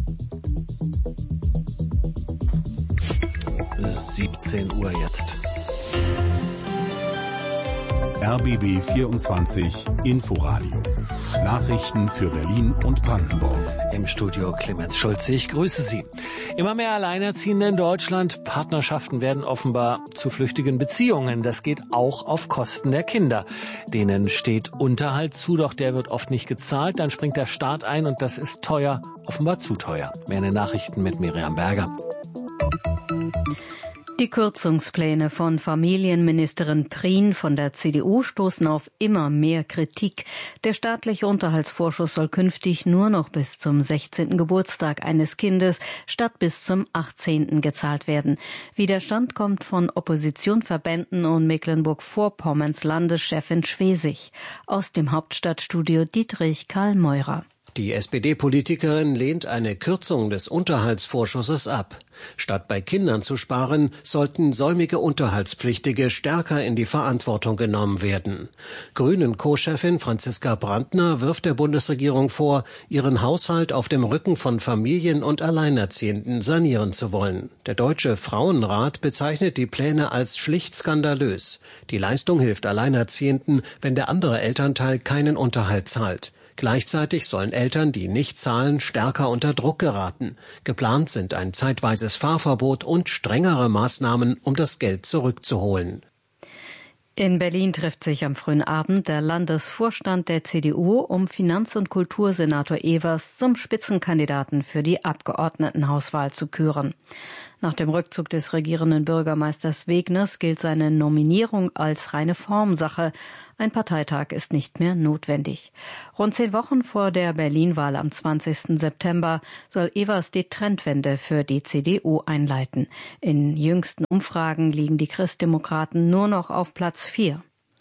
Es ist 17 Uhr jetzt. RBB 24 Inforadio. Nachrichten für Berlin und Brandenburg. Im Studio Clemens Schulze, ich grüße Sie. Immer mehr Alleinerziehende in Deutschland. Partnerschaften werden offenbar zu flüchtigen Beziehungen. Das geht auch auf Kosten der Kinder. Denen steht Unterhalt zu, doch der wird oft nicht gezahlt. Dann springt der Staat ein und das ist teuer, offenbar zu teuer. Mehr in den Nachrichten mit Miriam Berger. Die Kürzungspläne von Familienministerin Prien von der CDU stoßen auf immer mehr Kritik. Der staatliche Unterhaltsvorschuss soll künftig nur noch bis zum 16. Geburtstag eines Kindes statt bis zum 18. gezahlt werden. Widerstand kommt von Opposition, Verbänden und Mecklenburg-Vorpommerns Landeschefin Schwesig. Aus dem Hauptstadtstudio Dietrich Karl Meurer. Die SPD-Politikerin lehnt eine Kürzung des Unterhaltsvorschusses ab. Statt bei Kindern zu sparen, sollten säumige Unterhaltspflichtige stärker in die Verantwortung genommen werden. Grünen-Co-Chefin Franziska Brandner wirft der Bundesregierung vor, ihren Haushalt auf dem Rücken von Familien und Alleinerziehenden sanieren zu wollen. Der Deutsche Frauenrat bezeichnet die Pläne als schlicht skandalös. Die Leistung hilft Alleinerziehenden, wenn der andere Elternteil keinen Unterhalt zahlt. Gleichzeitig sollen Eltern, die nicht zahlen, stärker unter Druck geraten. Geplant sind ein zeitweises Fahrverbot und strengere Maßnahmen, um das Geld zurückzuholen. In Berlin trifft sich am frühen Abend der Landesvorstand der CDU, um Finanz- und Kultursenator Evers zum Spitzenkandidaten für die Abgeordnetenhauswahl zu küren. Nach dem Rückzug des regierenden Bürgermeisters Wegners gilt seine Nominierung als reine Formsache. Ein Parteitag ist nicht mehr notwendig. Rund 10 Wochen vor der Berlin-Wahl am 20. September soll Evers die Trendwende für die CDU einleiten. In jüngsten Umfragen liegen die Christdemokraten nur noch auf Platz 4.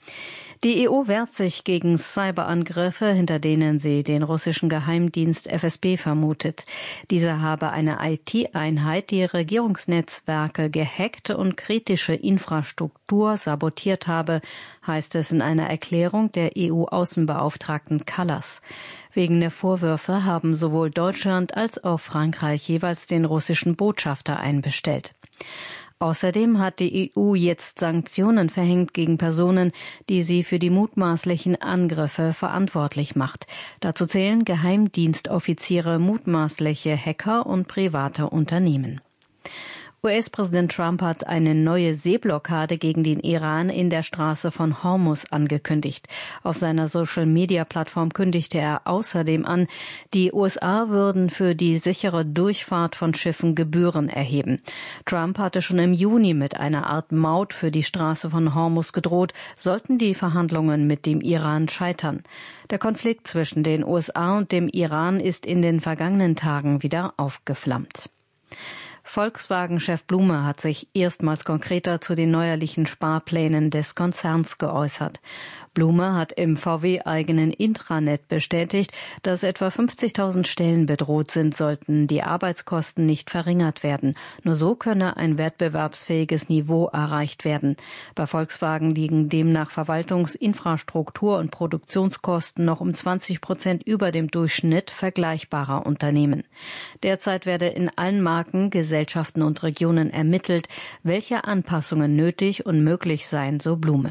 Die EU wehrt sich gegen Cyberangriffe, hinter denen sie den russischen Geheimdienst FSB vermutet. Dieser habe eine IT-Einheit, die Regierungsnetzwerke gehackt und kritische Infrastruktur sabotiert habe, heißt es in einer Erklärung der EU-Außenbeauftragten Kallas. Wegen der Vorwürfe haben sowohl Deutschland als auch Frankreich jeweils den russischen Botschafter einbestellt. Außerdem hat die EU jetzt Sanktionen verhängt gegen Personen, die sie für die mutmaßlichen Angriffe verantwortlich macht. Dazu zählen Geheimdienstoffiziere, mutmaßliche Hacker und private Unternehmen. US-Präsident Trump hat eine neue Seeblockade gegen den Iran in der Straße von Hormuz angekündigt. Auf seiner Social-Media-Plattform kündigte er außerdem an, die USA würden für die sichere Durchfahrt von Schiffen Gebühren erheben. Trump hatte schon im Juni mit einer Art Maut für die Straße von Hormuz gedroht, sollten die Verhandlungen mit dem Iran scheitern. Der Konflikt zwischen den USA und dem Iran ist in den vergangenen Tagen wieder aufgeflammt. Volkswagen-Chef Blume hat sich erstmals konkreter zu den neuerlichen Sparplänen des Konzerns geäußert. Blume hat im VW-eigenen Intranet bestätigt, dass etwa 50.000 Stellen bedroht sind, sollten die Arbeitskosten nicht verringert werden. Nur so könne ein wettbewerbsfähiges Niveau erreicht werden. Bei Volkswagen liegen demnach Verwaltungsinfrastruktur- und Produktionskosten noch um 20% über dem Durchschnitt vergleichbarer Unternehmen. Derzeit werde in allen Marken, Gesellschaften und Regionen ermittelt, welche Anpassungen nötig und möglich seien, so Blume.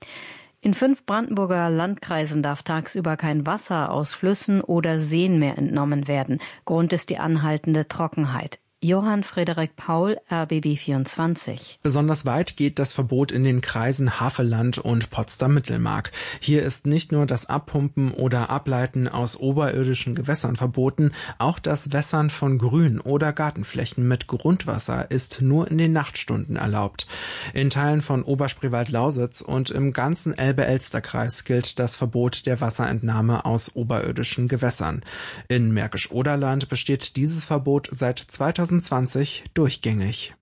In 5 Brandenburger Landkreisen darf tagsüber kein Wasser aus Flüssen oder Seen mehr entnommen werden. Grund ist die anhaltende Trockenheit. Johann Frederik Paul, RBB 24. Besonders weit geht das Verbot in den Kreisen Havelland und Potsdam-Mittelmark. Hier ist nicht nur das Abpumpen oder Ableiten aus oberirdischen Gewässern verboten, auch das Wässern von Grün- oder Gartenflächen mit Grundwasser ist nur in den Nachtstunden erlaubt. In Teilen von Oberspreewald-Lausitz und im ganzen Elbe-Elster-Kreis gilt das Verbot der Wasserentnahme aus oberirdischen Gewässern. In Märkisch-Oderland besteht dieses Verbot seit 2020 durchgängig.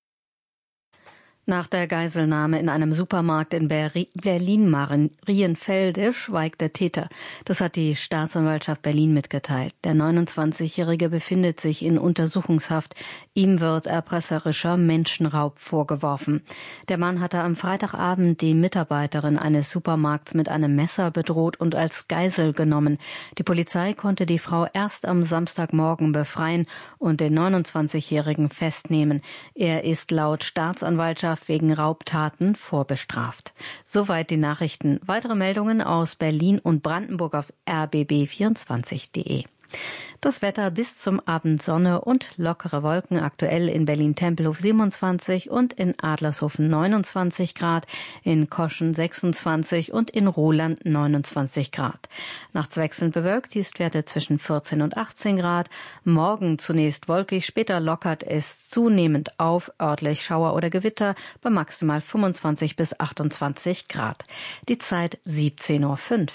Nach der Geiselnahme in einem Supermarkt in Berlin-Marienfelde schweigt der Täter. Das hat die Staatsanwaltschaft Berlin mitgeteilt. Der 29-Jährige befindet sich in Untersuchungshaft. Ihm wird erpresserischer Menschenraub vorgeworfen. Der Mann hatte am Freitagabend die Mitarbeiterin eines Supermarkts mit einem Messer bedroht und als Geisel genommen. Die Polizei konnte die Frau erst am Samstagmorgen befreien und den 29-Jährigen festnehmen. Er ist laut Staatsanwaltschaft wegen Raubtaten vorbestraft. Soweit die Nachrichten. Weitere Meldungen aus Berlin und Brandenburg auf rbb24.de. Das Wetter bis zum Abend Sonne und lockere Wolken. Aktuell in Berlin-Tempelhof 27 und in Adlershofen 29 Grad, in Koschen 26 und in Roland 29 Grad. Nachts wechselnd bewölkt, Tiefstwerte zwischen 14 und 18 Grad. Morgen zunächst wolkig, später lockert es zunehmend auf, örtlich Schauer oder Gewitter bei maximal 25 bis 28 Grad. Die Zeit 17:05 Uhr.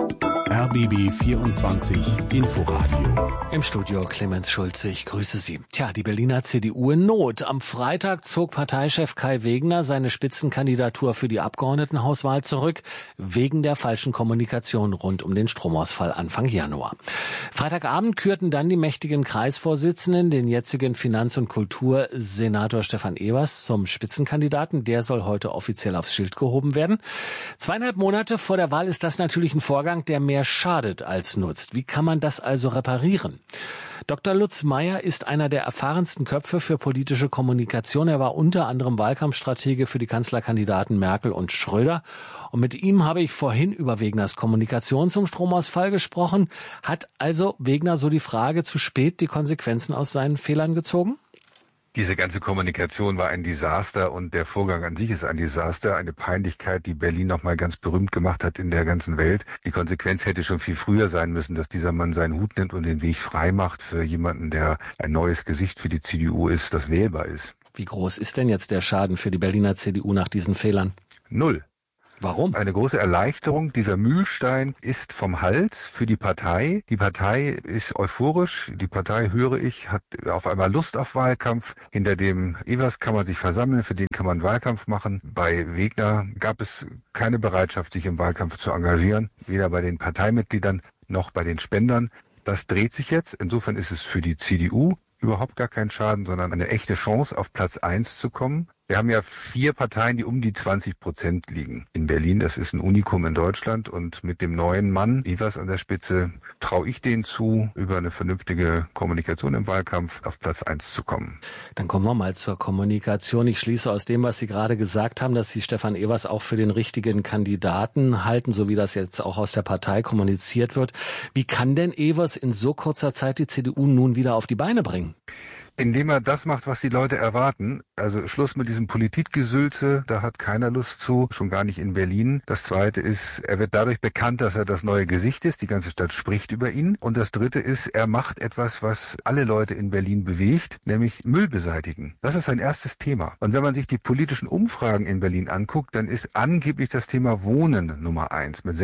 RBB 24 Inforadio. Im Studio Clemens Schulze, ich grüße Sie. Tja, die Berliner CDU in Not. Am Freitag zog Parteichef Kai Wegner seine Spitzenkandidatur für die Abgeordnetenhauswahl zurück, wegen der falschen Kommunikation rund um den Stromausfall Anfang Januar. Freitagabend kürten dann die mächtigen Kreisvorsitzenden den jetzigen Finanz- und Kultursenator Stefan Evers zum Spitzenkandidaten. Der soll heute offiziell aufs Schild gehoben werden. 2,5 Monate vor der Wahl ist das natürlich ein Vorgang, der mehr schadet als nutzt. Wie kann man das also reparieren? Dr. Lutz Meyer ist einer der erfahrensten Köpfe für politische Kommunikation. Er war unter anderem Wahlkampfstratege für die Kanzlerkandidaten Merkel und Schröder. Und mit ihm habe ich vorhin über Wegners Kommunikation zum Stromausfall gesprochen. Hat also Wegner so die Frage zu spät die Konsequenzen aus seinen Fehlern gezogen? Diese ganze Kommunikation war ein Desaster und der Vorgang an sich ist ein Desaster, eine Peinlichkeit, die Berlin nochmal ganz berühmt gemacht hat in der ganzen Welt. Die Konsequenz hätte schon viel früher sein müssen, dass dieser Mann seinen Hut nimmt und den Weg frei macht für jemanden, der ein neues Gesicht für die CDU ist, das wählbar ist. Wie groß ist denn jetzt der Schaden für die Berliner CDU nach diesen Fehlern? 0. Warum? Eine große Erleichterung. Dieser Mühlstein ist vom Hals für die Partei. Die Partei ist euphorisch. Die Partei, höre ich, hat auf einmal Lust auf Wahlkampf. Hinter dem Evers kann man sich versammeln, für den kann man Wahlkampf machen. Bei Wegner gab es keine Bereitschaft, sich im Wahlkampf zu engagieren. Weder bei den Parteimitgliedern noch bei den Spendern. Das dreht sich jetzt. Insofern ist es für die CDU überhaupt gar kein Schaden, sondern eine echte Chance, auf Platz 1 zu kommen. Wir haben ja 4 Parteien, die um die 20% liegen in Berlin. Das ist ein Unikum in Deutschland. Und mit dem neuen Mann, Evers an der Spitze, traue ich denen zu, über eine vernünftige Kommunikation im Wahlkampf auf Platz 1 zu kommen. Dann kommen wir mal zur Kommunikation. Ich schließe aus dem, was Sie gerade gesagt haben, dass Sie Stefan Evers auch für den richtigen Kandidaten halten, so wie das jetzt auch aus der Partei kommuniziert wird. Wie kann denn Evers in so kurzer Zeit die CDU nun wieder auf die Beine bringen? Indem er das macht, was die Leute erwarten. Also Schluss mit diesem Politikgesülze, da hat keiner Lust zu, schon gar nicht in Berlin. Das Zweite ist, er wird dadurch bekannt, dass er das neue Gesicht ist. Die ganze Stadt spricht über ihn. Und das Dritte ist, er macht etwas, was alle Leute in Berlin bewegt, nämlich Müll beseitigen. Das ist sein erstes Thema. Und wenn man sich die politischen Umfragen in Berlin anguckt, dann ist angeblich das Thema Wohnen Nummer 1 mit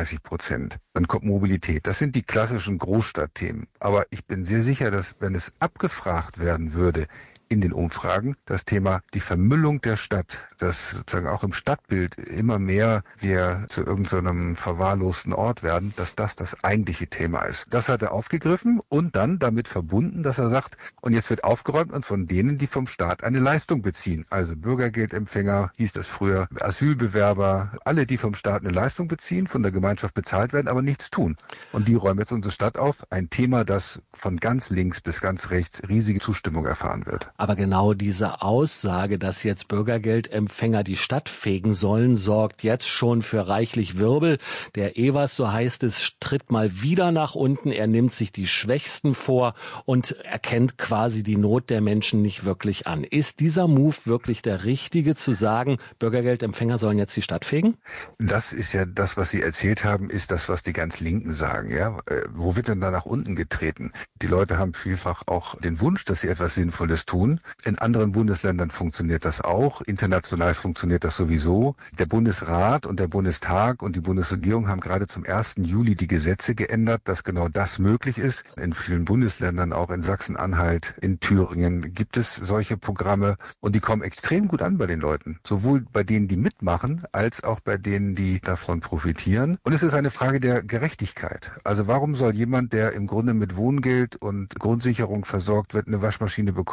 36%. Dann kommt Mobilität. Das sind die klassischen Großstadtthemen. Aber ich bin sehr sicher, dass wenn es abgefragt werden würde in den Umfragen, das Thema die Vermüllung der Stadt, dass sozusagen auch im Stadtbild immer mehr wir zu irgendeinem verwahrlosten Ort werden, dass das eigentliche Thema ist. Das hat er aufgegriffen und dann damit verbunden, dass er sagt, und jetzt wird aufgeräumt und von denen, die vom Staat eine Leistung beziehen, also Bürgergeldempfänger, hieß das früher, Asylbewerber, alle, die vom Staat eine Leistung beziehen, von der Gemeinschaft bezahlt werden, aber nichts tun. Und die räumen jetzt unsere Stadt auf, ein Thema, das von ganz links bis ganz rechts riesige Zustimmung erfahren wird. Aber genau diese Aussage, dass jetzt Bürgergeldempfänger die Stadt fegen sollen, sorgt jetzt schon für reichlich Wirbel. Der Evers, so heißt es, tritt mal wieder nach unten. Er nimmt sich die Schwächsten vor und erkennt quasi die Not der Menschen nicht wirklich an. Ist dieser Move wirklich der richtige, zu sagen, Bürgergeldempfänger sollen jetzt die Stadt fegen? Das ist ja das, was Sie erzählt haben, ist das, was die ganz Linken sagen. Ja, wo wird denn da nach unten getreten? Die Leute haben vielfach auch den Wunsch, dass sie etwas Sinnvolles tun. In anderen Bundesländern funktioniert das auch. International funktioniert das sowieso. Der Bundesrat und der Bundestag und die Bundesregierung haben gerade zum 1. Juli die Gesetze geändert, dass genau das möglich ist. In vielen Bundesländern, auch in Sachsen-Anhalt, in Thüringen, gibt es solche Programme und die kommen extrem gut an bei den Leuten. Sowohl bei denen, die mitmachen, als auch bei denen, die davon profitieren. Und es ist eine Frage der Gerechtigkeit. Also warum soll jemand, der im Grunde mit Wohngeld und Grundsicherung versorgt wird, eine Waschmaschine bekommt, warum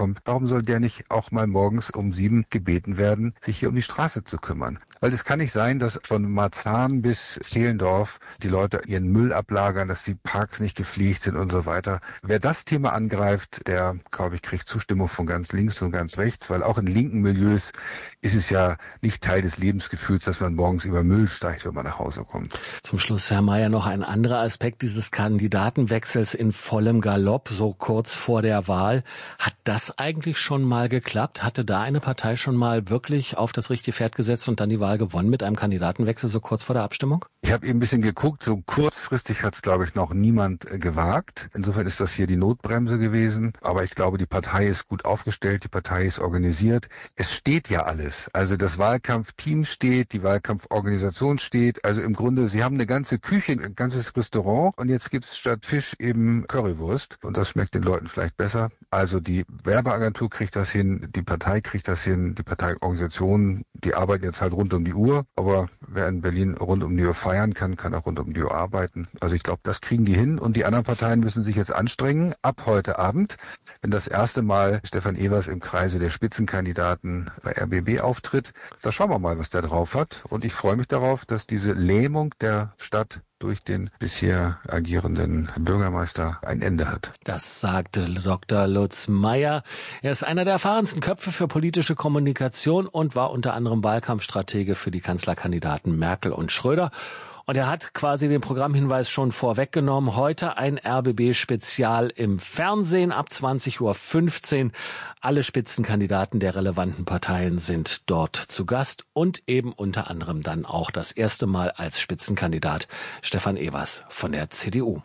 soll der nicht auch mal morgens um 7 gebeten werden, sich hier um die Straße zu kümmern? Weil es kann nicht sein, dass von Marzahn bis Zehlendorf die Leute ihren Müll ablagern, dass die Parks nicht gepflegt sind und so weiter. Wer das Thema angreift, der, glaube ich, kriegt Zustimmung von ganz links und ganz rechts, weil auch in linken Milieus ist es ja nicht Teil des Lebensgefühls, dass man morgens über Müll steigt, wenn man nach Hause kommt. Zum Schluss, Herr Mayer, noch ein anderer Aspekt dieses Kandidatenwechsels in vollem Galopp, so kurz vor der Wahl. Hat das eigentlich schon mal geklappt? Hatte da eine Partei schon mal wirklich auf das richtige Pferd gesetzt und dann die Wahl gewonnen mit einem Kandidatenwechsel so kurz vor der Abstimmung? Ich habe eben ein bisschen geguckt, so kurzfristig hat es, glaube ich, noch niemand gewagt. Insofern ist das hier die Notbremse gewesen. Aber ich glaube, die Partei ist gut aufgestellt, die Partei ist organisiert. Es steht ja alles. Also das Wahlkampfteam steht, die Wahlkampforganisation steht. Also im Grunde, sie haben eine ganze Küche, ein ganzes Restaurant und jetzt gibt's statt Fisch eben Currywurst. Und das schmeckt den Leuten vielleicht besser. Also die Werbeagentur kriegt das hin, die Partei kriegt das hin, die Parteiorganisation, die arbeiten jetzt halt rund um die Uhr. Aber wer in Berlin rund um die Uhr feiern kann, kann auch rund um die Uhr arbeiten. Also ich glaube, das kriegen die hin und die anderen Parteien müssen sich jetzt anstrengen. Ab heute Abend, wenn das erste Mal Stefan Evers im Kreise der Spitzenkandidaten bei RBB auftritt, da schauen wir mal, was der drauf hat. Und ich freue mich darauf, dass diese Lähmung der Stadt durch den bisher agierenden Bürgermeister ein Ende hat. Das sagte Dr. Lutz Mayer. Er ist einer der erfahrensten Köpfe für politische Kommunikation und war unter anderem Wahlkampfstratege für die Kanzlerkandidaten Merkel und Schröder. Und er hat quasi den Programmhinweis schon vorweggenommen. Heute ein RBB-Spezial im Fernsehen ab 20.15 Uhr. Alle Spitzenkandidaten der relevanten Parteien sind dort zu Gast und eben unter anderem dann auch das erste Mal als Spitzenkandidat Stefan Evers von der CDU.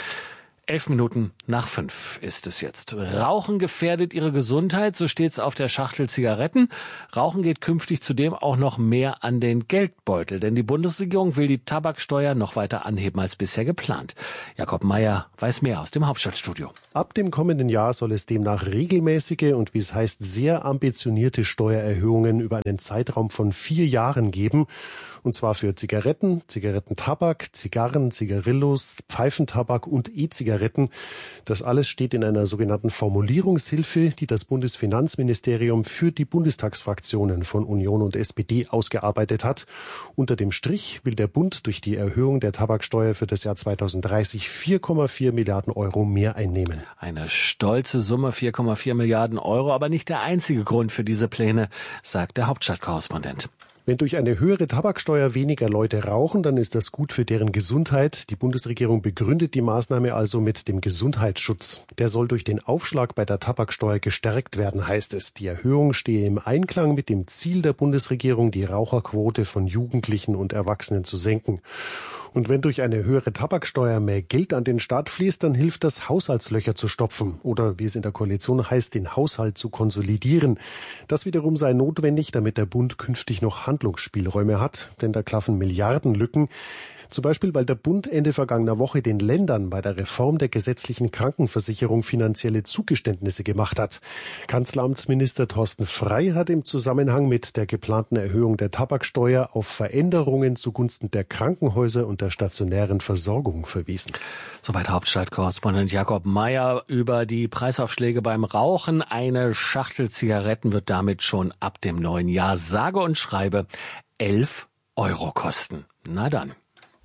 5:11 ist es jetzt. Rauchen gefährdet Ihre Gesundheit, so steht's auf der Schachtel Zigaretten. Rauchen geht künftig zudem auch noch mehr an den Geldbeutel, denn die Bundesregierung will die Tabaksteuer noch weiter anheben als bisher geplant. Jakob Mayer weiß mehr aus dem Hauptstadtstudio. Ab dem kommenden Jahr soll es demnach regelmäßige und, wie es heißt, sehr ambitionierte Steuererhöhungen über einen Zeitraum von 4 Jahren geben. Und zwar für Zigaretten, Zigarettentabak, Zigarren, Zigarillos, Pfeifentabak und E-Zigaretten. Das alles steht in einer sogenannten Formulierungshilfe, die das Bundesfinanzministerium für die Bundestagsfraktionen von Union und SPD ausgearbeitet hat. Unter dem Strich will der Bund durch die Erhöhung der Tabaksteuer für das Jahr 2030 4,4 Milliarden Euro mehr einnehmen. Eine stolze Summe, 4,4 Milliarden Euro, aber nicht der einzige Grund für diese Pläne, sagt der Hauptstadtkorrespondent. Wenn durch eine höhere Tabaksteuer weniger Leute rauchen, dann ist das gut für deren Gesundheit. Die Bundesregierung begründet die Maßnahme also mit dem Gesundheitsschutz. Der soll durch den Aufschlag bei der Tabaksteuer gestärkt werden, heißt es. Die Erhöhung stehe im Einklang mit dem Ziel der Bundesregierung, die Raucherquote von Jugendlichen und Erwachsenen zu senken. Und wenn durch eine höhere Tabaksteuer mehr Geld an den Staat fließt, dann hilft das, Haushaltslöcher zu stopfen oder, wie es in der Koalition heißt, den Haushalt zu konsolidieren. Das wiederum sei notwendig, damit der Bund künftig noch Handlungsspielräume hat, denn da klaffen Milliardenlücken. Zum Beispiel, weil der Bund Ende vergangener Woche den Ländern bei der Reform der gesetzlichen Krankenversicherung finanzielle Zugeständnisse gemacht hat. Kanzleramtsminister Thorsten Frey hat im Zusammenhang mit der geplanten Erhöhung der Tabaksteuer auf Veränderungen zugunsten der Krankenhäuser und der stationären Versorgung verwiesen. Soweit Hauptstadtkorrespondent Jakob Mayer über die Preisaufschläge beim Rauchen. Eine Schachtel Zigaretten wird damit schon ab dem neuen Jahr sage und schreibe 11 Euro kosten. Na dann.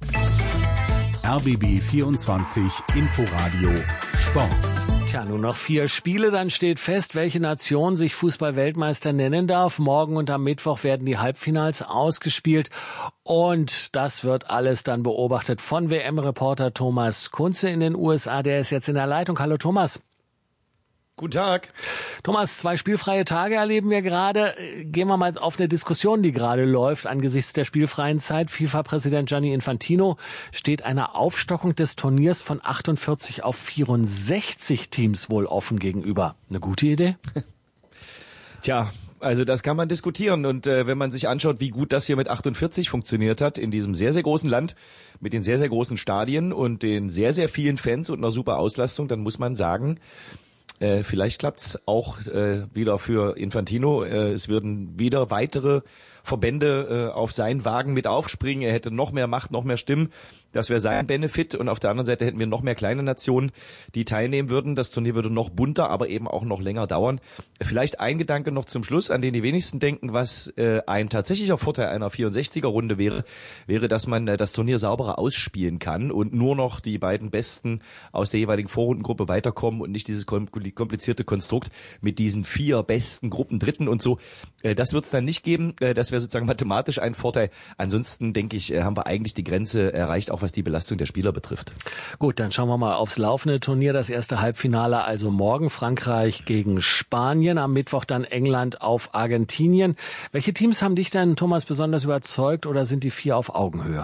RBB 24 Inforadio Sport. Tja, nur noch 4 Spiele, dann steht fest, welche Nation sich Fußball-Weltmeister nennen darf. Morgen und am Mittwoch werden die Halbfinals ausgespielt und das wird alles dann beobachtet von WM-Reporter Thomas Kunze in den USA. Der ist jetzt in der Leitung. Hallo Thomas. Guten Tag. Thomas, 2 spielfreie Tage erleben wir gerade. Gehen wir mal auf eine Diskussion, die gerade läuft angesichts der spielfreien Zeit. FIFA-Präsident Gianni Infantino steht einer Aufstockung des Turniers von 48 auf 64 Teams wohl offen gegenüber. Eine gute Idee? Tja, also das kann man diskutieren und wenn man sich anschaut, wie gut das hier mit 48 funktioniert hat in diesem sehr, sehr großen Land mit den sehr, sehr großen Stadien und den sehr, sehr vielen Fans und einer super Auslastung, dann muss man sagen, vielleicht klappt's auch wieder für Infantino. Es würden wieder weitere Verbände auf seinen Wagen mit aufspringen. Er hätte noch mehr Macht, noch mehr Stimmen. Das wäre sein Benefit. Und auf der anderen Seite hätten wir noch mehr kleine Nationen, die teilnehmen würden. Das Turnier würde noch bunter, aber eben auch noch länger dauern. Vielleicht ein Gedanke noch zum Schluss, an den die wenigsten denken, was ein tatsächlicher Vorteil einer 64er-Runde wäre, dass man das Turnier sauberer ausspielen kann und nur noch die beiden Besten aus der jeweiligen Vorrundengruppe weiterkommen und nicht dieses komplizierte Konstrukt mit diesen 4 besten Gruppendritten und so. Das wird es dann nicht geben. Das wäre sozusagen mathematisch ein Vorteil. Ansonsten, denke ich, haben wir eigentlich die Grenze erreicht, auch was die Belastung der Spieler betrifft. Gut, dann schauen wir mal aufs laufende Turnier. Das erste Halbfinale also morgen. Frankreich gegen Spanien. Am Mittwoch dann England auf Argentinien. Welche Teams haben dich denn, Thomas, besonders überzeugt oder sind die 4 auf Augenhöhe?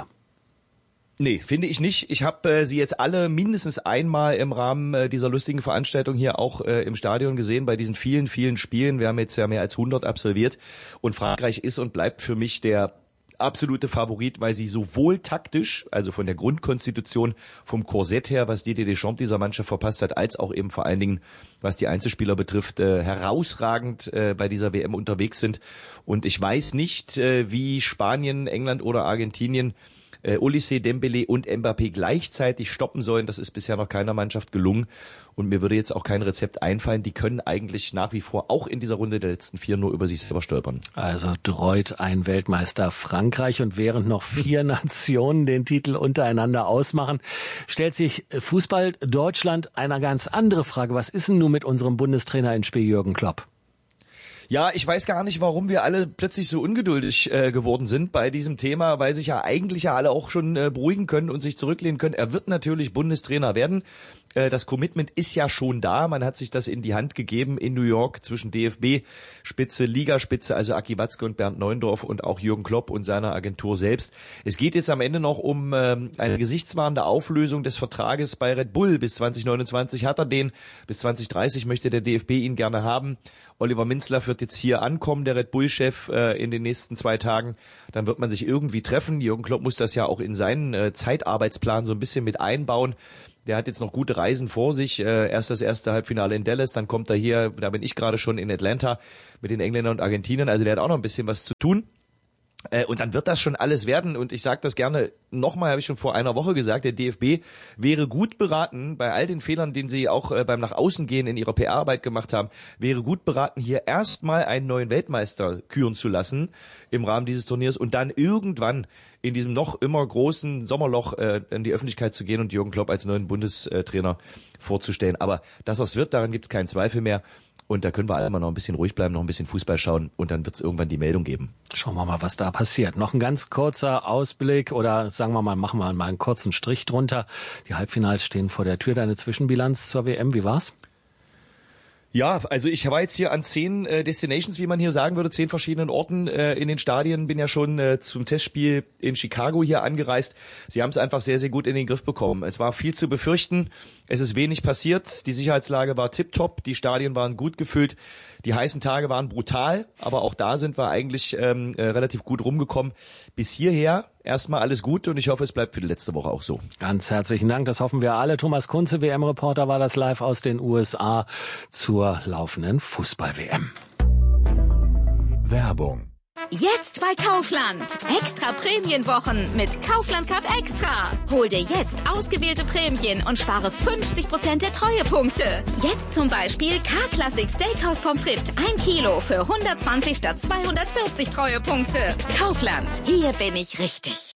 Nee, finde ich nicht. Ich habe sie jetzt alle mindestens einmal im Rahmen dieser lustigen Veranstaltung hier auch im Stadion gesehen, bei diesen vielen, vielen Spielen. Wir haben jetzt ja mehr als 100 absolviert und Frankreich ist und bleibt für mich der absolute Favorit, weil sie sowohl taktisch, also von der Grundkonstitution, vom Korsett her, was Didier Deschamps dieser Mannschaft verpasst hat, als auch eben vor allen Dingen, was die Einzelspieler betrifft, herausragend bei dieser WM unterwegs sind. Und ich weiß nicht, wie Spanien, England oder Argentinien Olise, Dembele und Mbappé gleichzeitig stoppen sollen. Das ist bisher noch keiner Mannschaft gelungen. Und mir würde jetzt auch kein Rezept einfallen. Die können eigentlich nach wie vor auch in dieser Runde der letzten 4 nur über sich selber stolpern. Also dreut ein Weltmeister Frankreich. Und während noch 4 Nationen den Titel untereinander ausmachen, stellt sich Fußball Deutschland eine ganz andere Frage. Was ist denn nun mit unserem Bundestrainer in Spiel, Jürgen Klopp? Ja, ich weiß gar nicht, warum wir alle plötzlich so ungeduldig geworden sind bei diesem Thema, weil sich ja eigentlich alle auch schon beruhigen können und sich zurücklehnen können. Er wird natürlich Bundestrainer werden. Das Commitment ist ja schon da. Man hat sich das in die Hand gegeben in New York zwischen DFB-Spitze, Ligaspitze, also Aki Watzke und Bernd Neuendorf und auch Jürgen Klopp und seiner Agentur selbst. Es geht jetzt am Ende noch um eine gesichtswahrende Auflösung des Vertrages bei Red Bull. Bis 2029 hat er den, bis 2030 möchte der DFB ihn gerne haben. Oliver Minzlaff wird jetzt hier ankommen, der Red Bull-Chef, in den nächsten 2 Tagen. Dann wird man sich irgendwie treffen. Jürgen Klopp muss das ja auch in seinen Zeitarbeitsplan so ein bisschen mit einbauen. Der hat jetzt noch gute Reisen vor sich. Erst das erste Halbfinale in Dallas, dann kommt er hier, da bin ich gerade schon in Atlanta mit den Engländern und Argentinern. Also der hat auch noch ein bisschen was zu tun. Und dann wird das schon alles werden. Und ich sage das gerne nochmal, habe ich schon vor einer Woche gesagt, der DFB wäre gut beraten, bei all den Fehlern, den sie auch beim nach außen gehen in ihrer PR-Arbeit gemacht haben, wäre gut beraten, hier erstmal einen neuen Weltmeister küren zu lassen im Rahmen dieses Turniers und dann irgendwann in diesem noch immer großen Sommerloch in die Öffentlichkeit zu gehen und Jürgen Klopp als neuen Bundestrainer vorzustellen. Aber dass das wird, daran gibt es keinen Zweifel mehr. Und da können wir alle mal noch ein bisschen ruhig bleiben, noch ein bisschen Fußball schauen und dann wird es irgendwann die Meldung geben. Schauen wir mal, was da passiert. Noch ein ganz kurzer Ausblick oder sagen wir mal, machen wir mal einen kurzen Strich drunter. Die Halbfinals stehen vor der Tür. Deine Zwischenbilanz zur WM, wie war's? Ja, also ich war jetzt hier an 10 Destinations, wie man hier sagen würde, 10 verschiedenen Orten in den Stadien, bin ja schon zum Testspiel in Chicago hier angereist. Sie haben es einfach sehr, sehr gut in den Griff bekommen. Es war viel zu befürchten, es ist wenig passiert, die Sicherheitslage war tipptopp, die Stadien waren gut gefüllt, die heißen Tage waren brutal, aber auch da sind wir eigentlich relativ gut rumgekommen. Bis hierher erstmal alles gut und ich hoffe, es bleibt für die letzte Woche auch so. Ganz herzlichen Dank, das hoffen wir alle. Thomas Kunze, WM-Reporter, war das live aus den USA zur laufenden Fußball-WM. Werbung. Jetzt bei Kaufland. Extra Prämienwochen mit Kaufland Card Extra. Hol dir jetzt ausgewählte Prämien und spare 50% der Treuepunkte. Jetzt zum Beispiel K-Classic Steakhouse Pommes frites 1 Kilo für 120 statt 240 Treuepunkte. Kaufland. Hier bin ich richtig.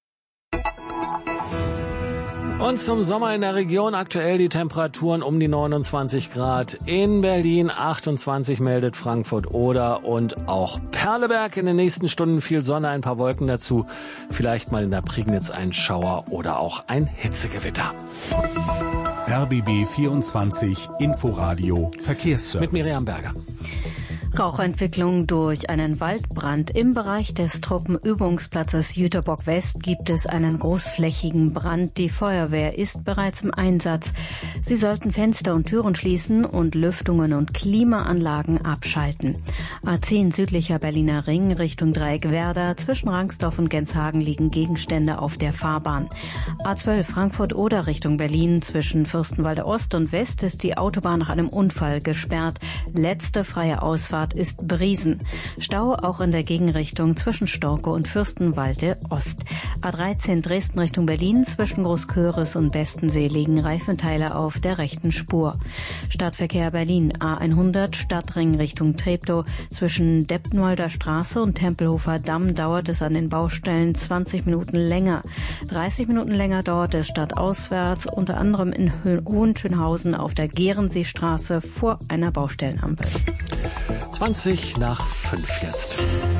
Und zum Sommer in der Region aktuell die Temperaturen um die 29 Grad. In Berlin 28 meldet Frankfurt Oder und auch Perleberg. In den nächsten Stunden viel Sonne, ein paar Wolken dazu. Vielleicht mal in der Prignitz ein Schauer oder auch ein Hitzegewitter. RBB 24 Inforadio Verkehrsservice. Mit Miriam Berger. Rauchentwicklung durch einen Waldbrand. Im Bereich des Truppenübungsplatzes Jüterbock West gibt es einen großflächigen Brand. Die Feuerwehr ist bereits im Einsatz. Sie sollten Fenster und Türen schließen und Lüftungen und Klimaanlagen abschalten. A10 südlicher Berliner Ring Richtung Dreieck Werder. Zwischen Rangsdorf und Genshagen liegen Gegenstände auf der Fahrbahn. A12 Frankfurt-Oder Richtung Berlin. Zwischen Fürstenwalde Ost und West ist die Autobahn nach einem Unfall gesperrt. Letzte freie Ausfahrt Start ist Briesen. Stau auch in der Gegenrichtung zwischen Storkow und Fürstenwalde Ost. A13 Dresden Richtung Berlin zwischen Großköris und Bestensee liegen Reifenteile auf der rechten Spur. Stadtverkehr Berlin A100 Stadtring Richtung Treptow. Zwischen Deppenwalder Straße und Tempelhofer Damm dauert es an den Baustellen 20 Minuten länger. 30 Minuten länger dauert es stadtauswärts, unter anderem in Hohenschönhausen auf der Gehrenseestraße vor einer Baustellenampel. 5:20 jetzt.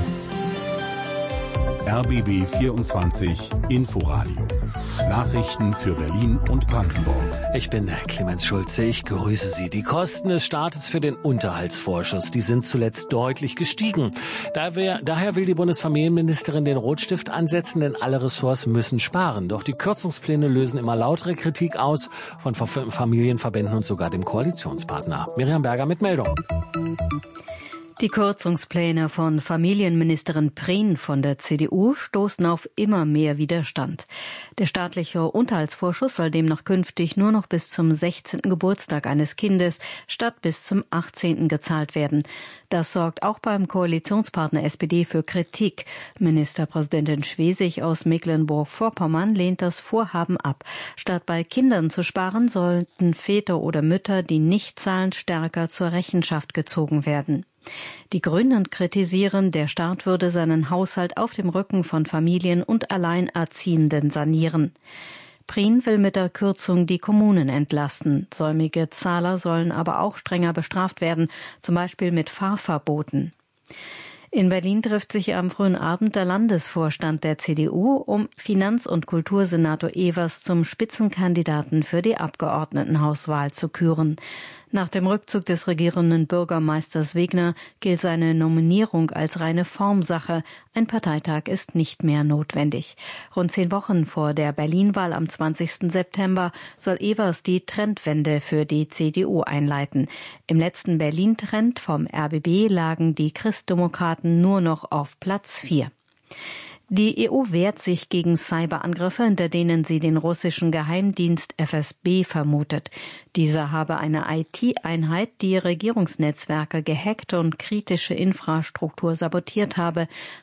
RBB 24 Inforadio. Nachrichten für Berlin und Brandenburg. Ich bin Clemens Schulze, ich grüße Sie. Die Kosten des Staates für den Unterhaltsvorschuss, die sind zuletzt deutlich gestiegen. Daher will die Bundesfamilienministerin den Rotstift ansetzen, denn alle Ressorts müssen sparen. Doch die Kürzungspläne lösen immer lautere Kritik aus von Familienverbänden und sogar dem Koalitionspartner. Miriam Berger mit Meldung. Die Kürzungspläne von Familienministerin Prien von der CDU stoßen auf immer mehr Widerstand. Der staatliche Unterhaltsvorschuss soll demnach künftig nur noch bis zum 16. Geburtstag eines Kindes statt bis zum 18. gezahlt werden. Das sorgt auch beim Koalitionspartner SPD für Kritik. Ministerpräsidentin Schwesig aus Mecklenburg-Vorpommern lehnt das Vorhaben ab. Statt bei Kindern zu sparen, sollten Väter oder Mütter, die nicht zahlen, stärker zur Rechenschaft gezogen werden. Die Grünen kritisieren, der Staat würde seinen Haushalt auf dem Rücken von Familien und Alleinerziehenden sanieren. Prien will mit der Kürzung die Kommunen entlasten. Säumige Zahler sollen aber auch strenger bestraft werden, zum Beispiel mit Fahrverboten. In Berlin trifft sich am frühen Abend der Landesvorstand der CDU, um Finanz- und Kultursenator Evers zum Spitzenkandidaten für die Abgeordnetenhauswahl zu küren. Nach dem Rückzug des regierenden Bürgermeisters Wegner gilt seine Nominierung als reine Formsache. Ein Parteitag ist nicht mehr notwendig. Rund 10 Wochen vor der Berlin-Wahl am 20. September soll Evers die Trendwende für die CDU einleiten. Im letzten Berlin-Trend vom RBB lagen die Christdemokraten nur noch auf Platz 4. Die EU wehrt sich gegen Cyberangriffe, hinter denen sie den russischen Geheimdienst FSB vermutet. Dieser habe eine IT-Einheit, die Regierungsnetzwerke gehackt und kritische Infrastruktur sabotiert habe,